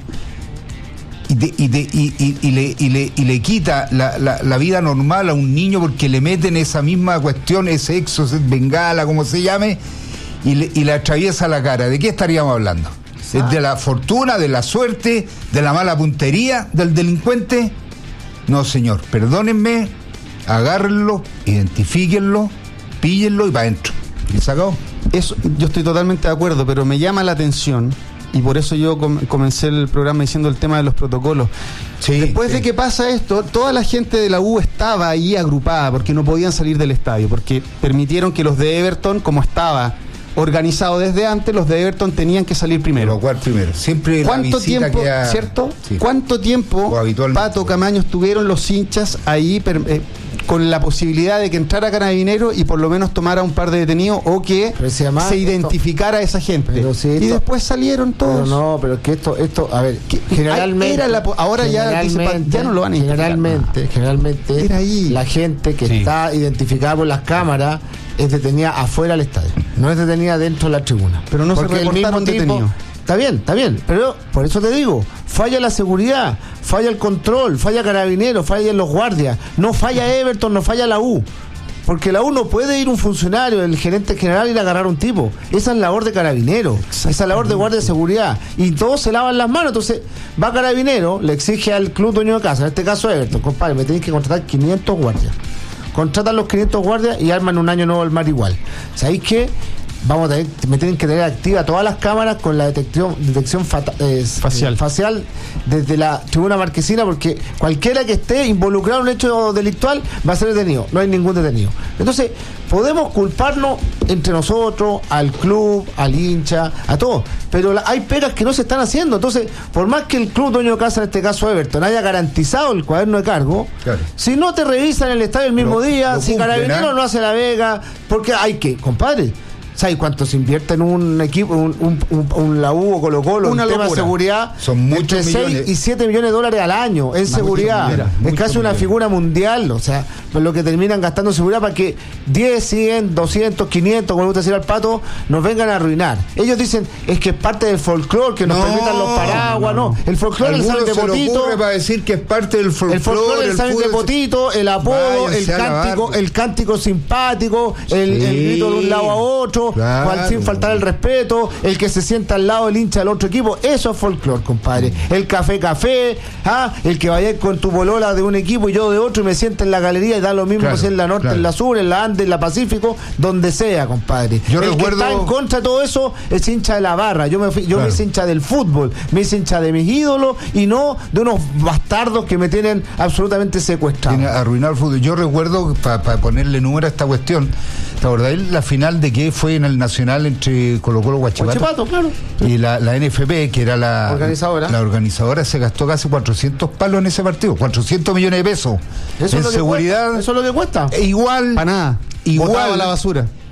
y, de, y, de, y, y, y, le, y, le, y le quita la, la, la vida normal a un niño porque le meten esa misma cuestión, ese exo, bengala, como se llame, y le, y le atraviesa la cara, ¿de qué estaríamos hablando? ¿Es de la fortuna, de la suerte, de la mala puntería del delincuente? No, señor, perdónenme, agárrenlo, identifíquenlo, píllenlo y para adentro. ¿Y se acabó? Eso, yo estoy totalmente de acuerdo, pero me llama la atención, y por eso yo com- comencé el programa diciendo el tema de los protocolos. Sí, Después sí. de que pasa esto, toda la gente de la U estaba ahí agrupada porque no podían salir del estadio, porque permitieron que los de Everton, como estaba organizado desde antes, los de Everton tenían que salir primero. Lo primero. Siempre ¿Cuánto tiempo, ha... cierto? Sí. ¿Cuánto tiempo, Pato Camaño, estuvieron los hinchas ahí per, eh, con la posibilidad de que entrara Carabineros y por lo menos tomara un par de detenidos o que se, se identificara a esa gente? Si y esto, después salieron todos. Pero no, pero que esto, esto, a ver, que generalmente era la, ahora ya, dice, ya no lo van a generalmente, generalmente era ahí. La gente que sí. está identificada por las cámaras es detenida afuera del estadio, no es detenida dentro de la tribuna. Pero no porque se reportaron detenidos. Está bien, está bien, pero por eso te digo, falla la seguridad, falla el control, falla Carabineros, fallan los guardias, no falla Everton, no falla la U. Porque la U no puede ir un funcionario, el gerente general, ir a agarrar a un tipo. Esa es la labor de Carabineros, esa es la labor de guardia de seguridad. Y todos se lavan las manos. Entonces, va Carabineros, le exige al club dueño de casa, en este caso Everton, compadre, me tenéis que contratar quinientos guardias. Contratan los quinientos guardias y arman un año nuevo el mar igual. ¿Sabéis qué? Vamos a tener, me tienen que tener activa todas las cámaras con la detección, detección fata, eh, facial. Eh, facial desde la tribuna marquesina, porque cualquiera que esté involucrado en un hecho delictual va a ser detenido, no hay ningún detenido. Entonces, podemos culparnos entre nosotros, al club, al hincha, a todos, pero la, hay pegas que no se están haciendo. Entonces, por más que el club dueño de casa, en este caso Everton, haya garantizado el cuaderno de cargo, claro. si no te revisan el estadio el mismo lo, día, lo si Carabineros ¿eh? no hace la vega, porque hay que, compadre, ¿sabes cuánto se invierte en un equipo, un, un, un, un la U o Colo Colo, en tema de seguridad? Son muchos entre seis y siete millones de dólares al año en seguridad. Millones, es casi una millones. figura mundial, o sea, lo que terminan gastando en seguridad para que diez, cien, doscientos, quinientos, como le gusta decir al Pato, nos vengan a arruinar. Ellos dicen, es que es parte del folclore, que nos no, permitan los paraguas, no. no. El folclore, el saben de potito. para decir que es parte del folclore. El folclore, el saben de potito, el apodo, el cántico, el cántico simpático, el, sí. el grito de un lado a otro. Claro. Sin faltar el respeto, el que se sienta al lado del hincha del otro equipo, eso es folclore, compadre. El café café, ¿ah? El que vaya con tu bolola de un equipo y yo de otro y me sienta en la galería y da lo mismo claro, si en la norte, claro. en la sur, en la Andes, en la Pacífico, donde sea, compadre. Yo el recuerdo... que está en contra de todo eso es hincha de la barra. Yo me fui, yo claro. me hice hincha del fútbol, me hice hincha de mis ídolos y no de unos bastardos que me tienen absolutamente secuestrado. Tiene arruinado el fútbol. Yo recuerdo, para pa ponerle número a esta cuestión, ¿te acordás la final de que fue en el Nacional entre Colo Colo y Huachipato? Huachipato, claro. Y la, la N F P, que era la organizadora. la organizadora, se gastó casi cuatrocientos palos en ese partido, cuatrocientos millones de pesos. Eso en es lo seguridad. Que eso es lo que cuesta. E igual. Para nada. Igual a la basura.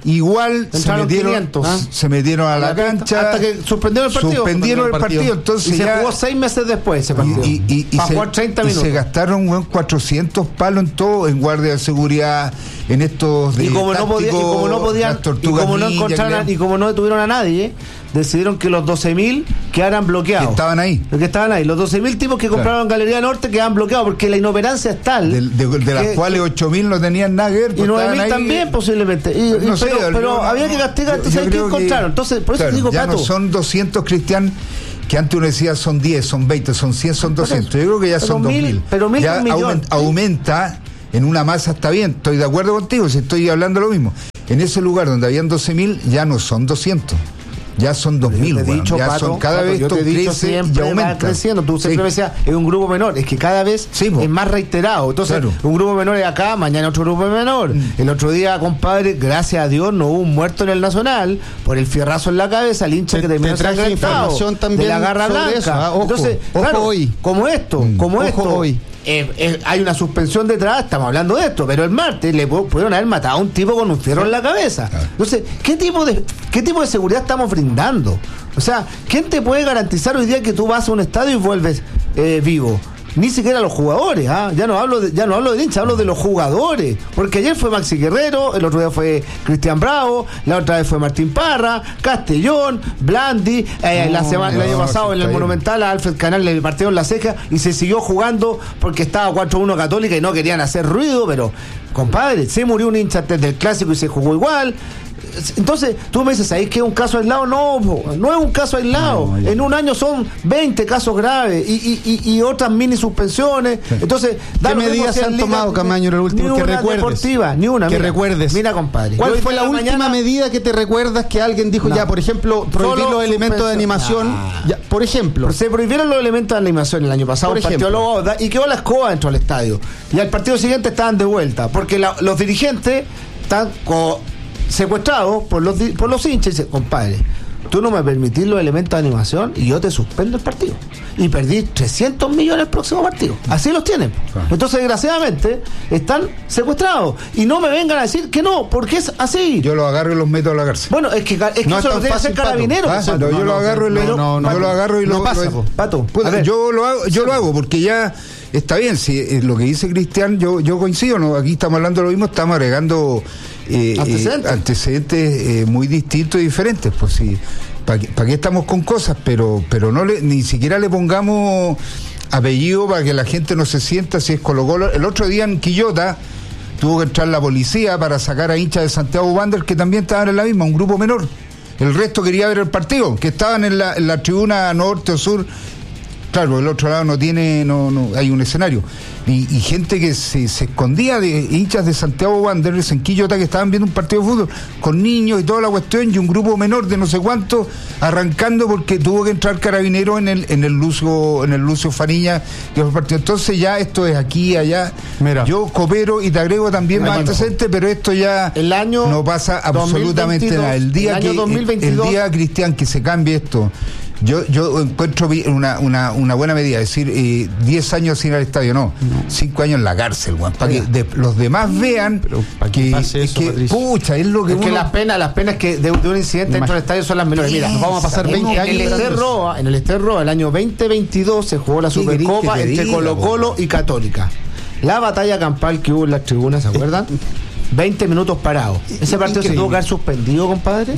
igual se Entraron metieron, quinientos, ¿ah? se metieron a, a la, la cancha hasta que suspendieron el partido. Suspendieron el partido, partido. Entonces y ya, se jugó seis meses después ese partido. Y, y, y, para se, jugar treinta minutos. Y se gastaron bueno, cuatrocientos palos en todo, en guardia de seguridad, en estos de y como no podía, y como no podían y como no encontraron y como no detuvieron a nadie, decidieron que los doce mil quedaran bloqueados. Que estaban ahí. Que estaban ahí. Los doce mil tipos que compraron claro. Galería Norte quedaban bloqueados porque la inoperancia es tal. De, de, de que, las cuales ocho mil no tenían nada que ver. Y nueve mil también posiblemente. Y, no y, sé, pero, pero no, había que castigar. Entonces hay que encontraron. Entonces, por eso claro, digo, ya Pato, no son doscientos Cristian, que antes uno decía son diez, son veinte, son cien, son doscientos. Yo creo que ya son dos mil. Pero mil ya aumenta, aumenta en una masa, está bien. Estoy de acuerdo contigo, si estoy hablando lo mismo. En ese lugar donde habían doce mil, ya no son doscientos. Ya son dos mil, bueno, ya Pato, son cada Pato, vez esto crece y aumenta. Creciendo. Tú siempre sí. me decías, es un grupo menor, es que cada vez sí, es más reiterado. Entonces, claro. un grupo menor es acá, mañana otro grupo menor. Mm. El otro día, compadre, gracias a Dios no hubo un muerto en el Nacional por el fierrazo en la cabeza, el hincha te, que terminó traje información también de la garra blanca. Eso, ¿ah? Ojo, Entonces, ojo claro, hoy. como esto, mm. como ojo esto. Hoy. Eh, eh, hay una suspensión detrás, estamos hablando de esto, pero el martes le pudieron haber matado a un tipo con un fierro en la cabeza. Entonces, ¿qué tipo de qué tipo de seguridad estamos brindando? O sea, ¿quién te puede garantizar hoy día que tú vas a un estadio y vuelves eh, vivo? Ni siquiera los jugadores, ¿ah? ya no hablo de, ya no hablo de hincha, hablo de los jugadores, porque ayer fue Maxi Guerrero, el otro día fue Cristian Bravo, la otra vez fue Martín Parra, Castellón, Blandi, eh, no, la semana, no, el año pasado en el Monumental a Alfred Canal le partieron la ceja y se siguió jugando porque estaba cuatro uno Católica y no querían hacer ruido, pero compadre, se murió un hincha antes del clásico y se jugó igual. Entonces, tú me dices, ¿sabes que es un caso aislado? No, no es un caso aislado. No, en un año son veinte casos graves y, y, y, y otras mini suspensiones. Sí. Entonces, ¿qué medidas se han tomado, Camaño, en el último? Ni que una recuerdes. Deportiva, ni una. Que mira, recuerdes. Mira, compadre. ¿Cuál fue la, la última mañana? medida que te recuerdas que alguien dijo no. ya, por ejemplo, prohibir los elementos de animación? Nah. Ya, por ejemplo. Pero se prohibieron los elementos de animación el año pasado, por partido luego, y quedó la escoba dentro del estadio. Y al partido siguiente estaban de vuelta, porque la, los dirigentes están con secuestrados por los por los hinchas y dice, compadre, tú no me permitís los elementos de animación y yo te suspendo el partido. Y perdí trescientos millones el próximo partido. Así los tienen. Entonces, desgraciadamente, están secuestrados. Y no me vengan a decir que no, porque es así. Yo los agarro y los meto a la cárcel. Bueno, es que, es que no eso es lo debe hacer Carabineros. Ah, no, yo no, lo agarro y lo, no, no, yo lo agarro y lo, no pasa, lo, Pato. Pues, yo lo hago, yo lo hago porque ya está bien. Si es lo que dice Cristian, yo yo coincido. ¿no? Aquí estamos hablando de lo mismo, estamos agregando eh, antecedentes, eh, antecedentes eh, muy distintos y diferentes. Pues sí. ¿Para qué, pa qué estamos con cosas? Pero pero no le, ni siquiera le pongamos apellido para que la gente no se sienta si es Colo-Colo. El otro día en Quillota tuvo que entrar la policía para sacar a hinchas de Santiago Wanderers que también estaban en la misma, un grupo menor. El resto quería ver el partido, que estaban en la, en la tribuna norte o sur. Claro, el otro lado no tiene, no, no hay un escenario. Y, y gente que se, se escondía de hinchas de Santiago Wanderers en Quillota que estaban viendo un partido de fútbol con niños y toda la cuestión y un grupo menor de no sé cuánto arrancando porque tuvo que entrar Carabineros en el en el Lucio en el Lucio Fariña que fue el partido. Entonces ya esto es aquí, allá. Mira, yo coopero y te agrego también más antecedentes, pero esto ya el año no pasa absolutamente dos mil veintidós, nada. El día el que año dos mil veintidós, el día, Cristian, que se cambie esto. Yo yo encuentro una una, una buena medida, es decir, diez eh, años sin ir al estadio, no, cinco años en la cárcel, Juan, para que de, los demás vean para que, que, pase eso, que pucha, es lo que es uno... que las penas, las penas que de, de un incidente dentro del estadio son las menores. Mira, nos vamos a pasar veinte años. En el Esterroa, en el Esterroa, el año veinte veintidós se jugó la Supercopa entre Colo-Colo y Católica. La batalla campal que hubo en las tribunas, ¿se acuerdan? veinte minutos parados. Ese partido increíble. Se tuvo que haber suspendido, compadre.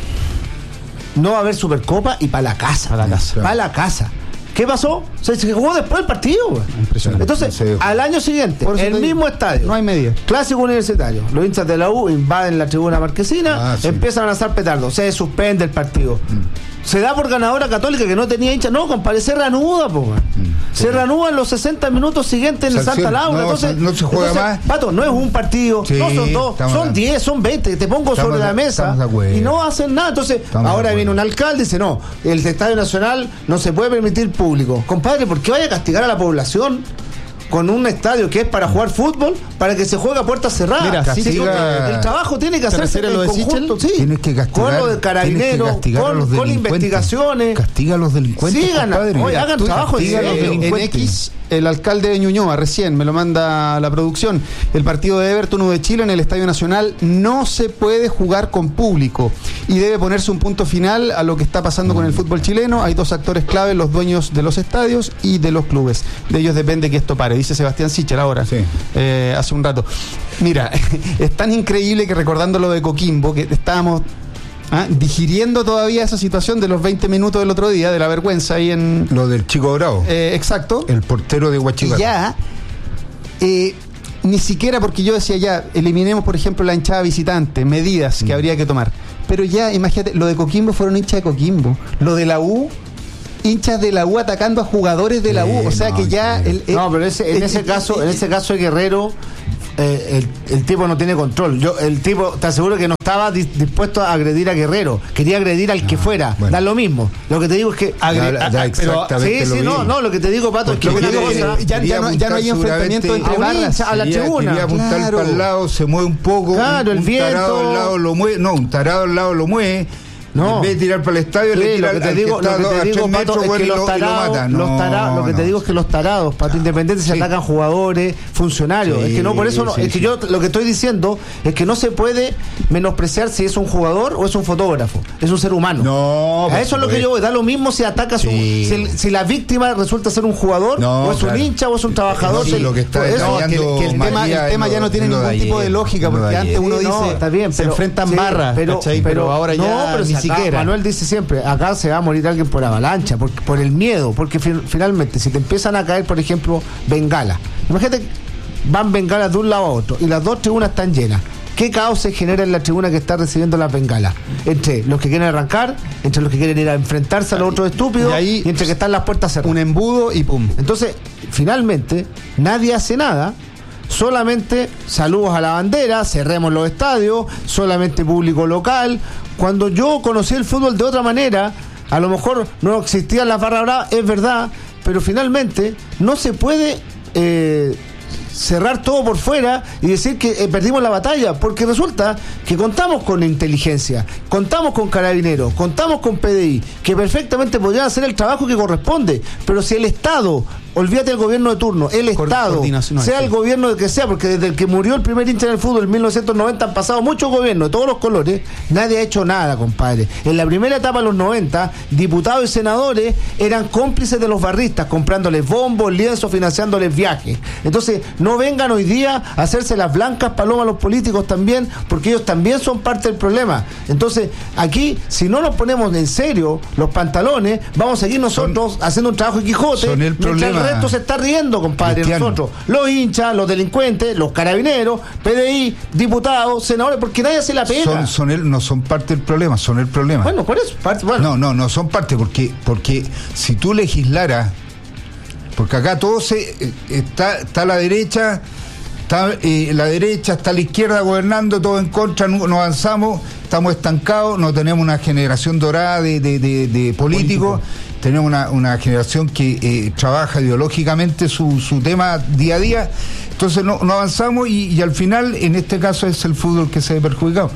No va a haber Supercopa y para la casa. Para la casa. Para la casa. ¿Qué pasó? Se, se jugó después del partido. Impresionante. Entonces, al año siguiente, el mismo digo, estadio. No hay media. Clásico universitario. Los hinchas de la U invaden la tribuna marquesina, ah, sí. empiezan a lanzar petardos. Se suspende el partido. Mm. Se da por ganadora Católica que no tenía hinchas. No, compadre, se reanuda, po. Mm. Se reanuda en los sesenta minutos siguientes en el Santa Laura. No, entonces, no se juega entonces, más. Pato, no es un partido, sí, no son dos, son diez, son veinte. Te pongo sobre la mesa y no hacen nada. Entonces, estamos ahora viene un alcalde y dice: no, el Estadio Nacional no se puede permitir público. Compadre, ¿por qué vaya a castigar a la población con un estadio que es para jugar fútbol, para que se juegue a puertas cerradas? Mira, castiga, el trabajo tiene que hacerse en conjunto, sí. Tienes que castigar, con lo de Carabineros, con, con investigaciones. Castiga a los delincuentes. Sigan, oye, hagan trabajo en, en X el alcalde de Ñuñoa, recién, me lo manda la producción. El partido de Everton U de Chile en el Estadio Nacional no se puede jugar con público y debe ponerse un punto final a lo que está pasando con el fútbol chileno. Hay dos actores clave, los dueños de los estadios y de los clubes. De ellos depende que esto pare, dice Sebastián Sichel ahora, sí. eh, hace un rato. Mira, es tan increíble que recordando lo de Coquimbo, que estábamos... ¿Ah? digiriendo todavía esa situación de los veinte minutos del otro día, de la vergüenza ahí en... Lo del Chico Bravo. Eh, exacto. El portero de Huachipato. Y ya, eh, ni siquiera porque yo decía ya, eliminemos por ejemplo la hinchada visitante, medidas que mm. habría que tomar. Pero ya, imagínate, lo de Coquimbo fueron hinchas de Coquimbo. Lo de la U... hinchas de la U atacando a jugadores de la U, eh, o sea no, que ya el, el, no, pero ese, en el, ese el, caso, el, en ese caso de Guerrero, eh, el, el tipo no tiene control. Yo, el tipo, te aseguro que no estaba di, dispuesto a agredir a Guerrero, quería agredir al no, que fuera, bueno. Da lo mismo. Lo que te digo es que agre, da, da exactamente pero, sí, sí, no, no, lo que te digo, Pato, porque es que lo que digo, ya, ya, no, ya no hay enfrentamiento entre barras a la tribuna. Quería apuntar claro. para el lado, se mueve un poco, claro, un, el un viento. tarado al lado lo mueve, no, un tarado al lado lo mueve. No. En vez de tirar para el estadio, sí, le tira lo que te digo, lo que te digo, Pato, es que los tarados, los tarados, lo que te digo es que los tarados, Pato Independiente, se sí. atacan jugadores, funcionarios. Sí, es que no, por eso no, sí, es que sí. yo lo que estoy diciendo es que no se puede menospreciar si es un jugador o es un fotógrafo. Es un ser humano. No. A eso es lo que yo voy. Da lo mismo si ataca sí. su, si, si la víctima resulta ser un jugador, no, o es claro. un hincha, o es un trabajador. No, sí, lo que está eso, que, que el tema, el tema ya no tiene ningún ayer, tipo de lógica, porque antes uno dice, está bien, se enfrentan barras, pero ahora ya ni siquiera. Manuel dice siempre, acá se va a morir alguien por avalancha, por, por el miedo, porque fi- finalmente si te empiezan a caer, por ejemplo, bengalas, imagínate, van bengalas de un lado a otro y las dos tribunas están llenas. ¿Qué caos se genera en la tribuna que está recibiendo las bengalas? Entre los que quieren arrancar, entre los que quieren ir a enfrentarse a los otros estúpidos, y, ahí, y entre que están las puertas cerradas. Un embudo y pum. Entonces, finalmente, nadie hace nada. Solamente saludos a la bandera, cerremos los estadios, solamente público local. Cuando yo conocí el fútbol de otra manera, a lo mejor no existían las barras bravas, es verdad, pero finalmente no se puede eh, cerrar todo por fuera y decir que eh, perdimos la batalla, porque resulta que contamos con inteligencia, contamos con carabineros, contamos con P D I, que perfectamente podrían hacer el trabajo que corresponde, pero si el Estado, olvídate del gobierno de turno, el Estado, sea el gobierno que sea, porque desde el que murió el primer hincha en el fútbol en mil novecientos noventa han pasado muchos gobiernos de todos los colores, nadie ha hecho nada, compadre. En la primera etapa de los noventa, diputados y senadores eran cómplices de los barristas, comprándoles bombos, lienzos, financiándoles viajes. Entonces, no vengan hoy día a hacerse las blancas palomas a los políticos también, porque ellos también son parte del problema. Entonces, aquí, si no nos ponemos en serio los pantalones, vamos a seguir nosotros son, haciendo un trabajo de Quijote, son el problema. El resto se está riendo, compadre, Cristiano. Nosotros, los hinchas, los delincuentes, los carabineros, P D I, diputados, senadores, porque nadie se la pega. Son, son el, no son parte del problema, son el problema. Bueno, por eso, parte, bueno. No, no, no son parte, porque, porque si tú legislaras, porque acá todo se está, está a la derecha, está eh, la derecha, está la izquierda gobernando, todo en contra, no, no avanzamos, estamos estancados, no tenemos una generación dorada de, de, de, de políticos. Político. Tenemos una, una generación que eh, trabaja ideológicamente su, su tema día a día, entonces no, no avanzamos y, y al final en este caso es el fútbol que se ve perjudicado.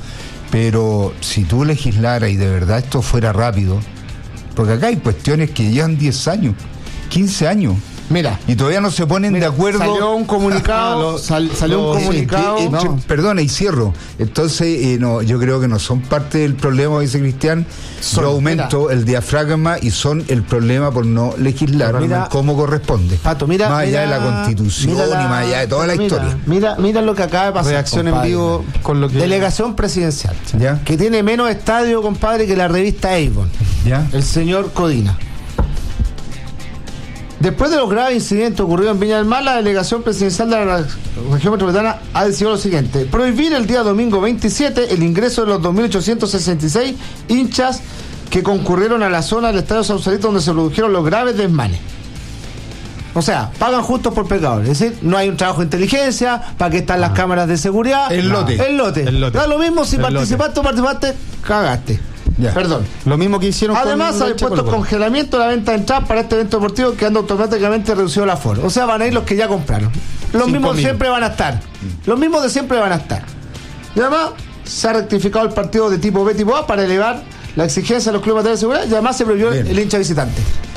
Pero si tú legislaras y de verdad esto fuera rápido, porque acá hay cuestiones que llevan diez años, quince años. Mira, y todavía no se ponen mira, de acuerdo. Salió un comunicado. sal, salió no, un comunicado. Que, entre, no. Perdona, y cierro. Entonces, eh, no, yo creo que no son parte del problema, dice Cristian. Son, yo aumento mira, el diafragma y son el problema por no legislar mira, como corresponde. Pato, mira, más allá mira, de la Constitución la, y más allá de toda la mira, historia. Mira, mira lo que acaba de pasar. Reacción compadre, en vivo con lo que. Delegación presidencial. ¿Ya? Que tiene menos estadio, compadre, que la revista Avon. ¿Ya? El señor Codina. Después de los graves incidentes ocurridos en Viña del Mar, la delegación presidencial de la región metropolitana ha decidido lo siguiente: prohibir el día domingo veintisiete el ingreso de los dos mil ochocientos sesenta y seis hinchas que concurrieron a la zona del Estadio Sausalito donde se produjeron los graves desmanes. O sea, pagan justos por pecadores. Es decir, no hay un trabajo de inteligencia, para qué están las ah. cámaras de seguridad. El lote. El lote. El lote. Da lo mismo si el participaste o participaste, cagaste. Ya. Perdón. Lo mismo que hicieron además con... Además, ha puesto congelamiento de la venta de entradas para este evento deportivo, quedando automáticamente reducido el aforo. O sea, van a ir los que ya compraron. Los Cinco mismos de siempre van a estar. Los mismos de siempre van a estar. Y además, se ha rectificado el partido de tipo B, tipo A, para elevar la exigencia de los clubes de seguridad, y además se prohibió Bien. el hincha visitante.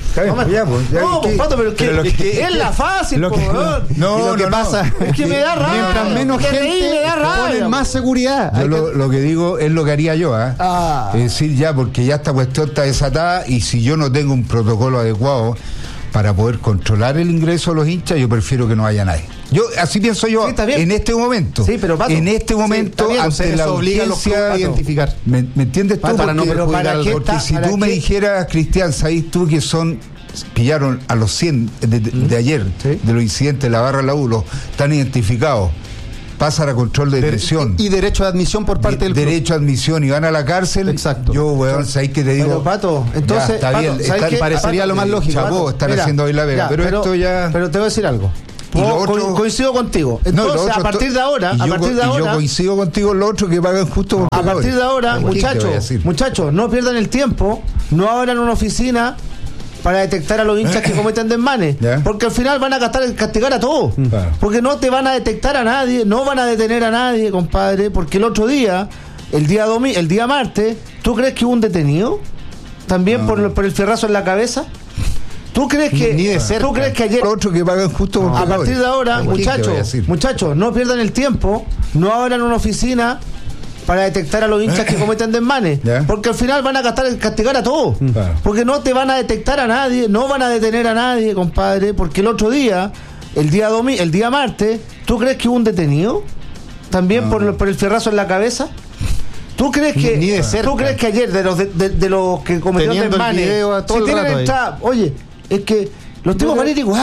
No, ya, pues, ya, no, es que- Pato, pero es que, pero lo es, que- que es la fácil, lo po, que- weón. no, Y lo que no, pasa no. Es que me da rabia. Mientras menos Me reí, gente me da rabia, ponen po. más seguridad. Yo Hay lo, que- lo que digo es lo que haría yo, ¿ah? Ah. Es decir, ya, porque ya esta cuestión está desatada y si yo no tengo un protocolo adecuado para poder controlar el ingreso de los hinchas, yo prefiero que no haya nadie. Yo, así pienso yo, Sí, está bien. en este momento. Sí, pero, Pato, en este sí, momento, está bien, o sea, ante la eso obliga a los urgencia clubes a de identificar. ¿Me, me entiendes tú? Para Porque, no perjudicar ¿para al- qué porque está- si para tú me qué? dijeras, Cristian, sabes tú que son pillaron a los cien de, de- de ayer, Sí. de los incidentes de la barra la U, los están identificados, pasan a control de de- detención. y derecho de admisión por parte de- del club. derecho a admisión y van a la cárcel. Exacto. Yo, weón, sabéis que te digo. Pero, Pato, entonces, ya, está Pato, bien, ¿sabes está- qué? parecería lo más lógico. Chapó, Pato, están mira, haciendo hoy la vega, ya, pero, esto ya. Pero te voy a decir algo. Y lo Co- otro- co- coincido contigo. No, y lo Entonces, otro a partir esto- de ahora, y a yo partir co- de y yo ahora, coincido contigo en lo otro que pagan justo por a partir pecadores. de ahora, ¿Qué te voy a muchachos, decir? muchachos, no pierdan el tiempo, no abran una oficina para detectar a los hinchas que cometen desmanes, Ya. porque al final van a gastar, castigar a todos, Claro. porque no te van a detectar a nadie, no van a detener a nadie, compadre, porque el otro día, el día domi el día martes, ¿tú crees que hubo un detenido? También No. por, lo- por el fierrazo en la cabeza. ¿Tú crees que Ni de cerca. ¿Tú crees que ayer Lo otro que pagan justo por a pecadores. partir de ahora, ¿Qué te voy a muchachos, decir? muchachos, no pierdan el tiempo, no abran una oficina para detectar a los hinchas que cometen desmanes, Ya. porque al final van a gastar, castigar a todos, Claro. porque no te van a detectar a nadie, no van a detener a nadie, compadre, porque el otro día, el día domi el día martes, ¿tú crees que hubo un detenido? También No. por, lo- por el fierrazo en la cabeza. ¿Tú crees que Ni de cerca. ¿Tú crees que ayer de los de, de- de los que cometieron Teniendo el desmanes, video a todo si el tienen rato ahí. entrada, oye, es que los tipos van a ir igual?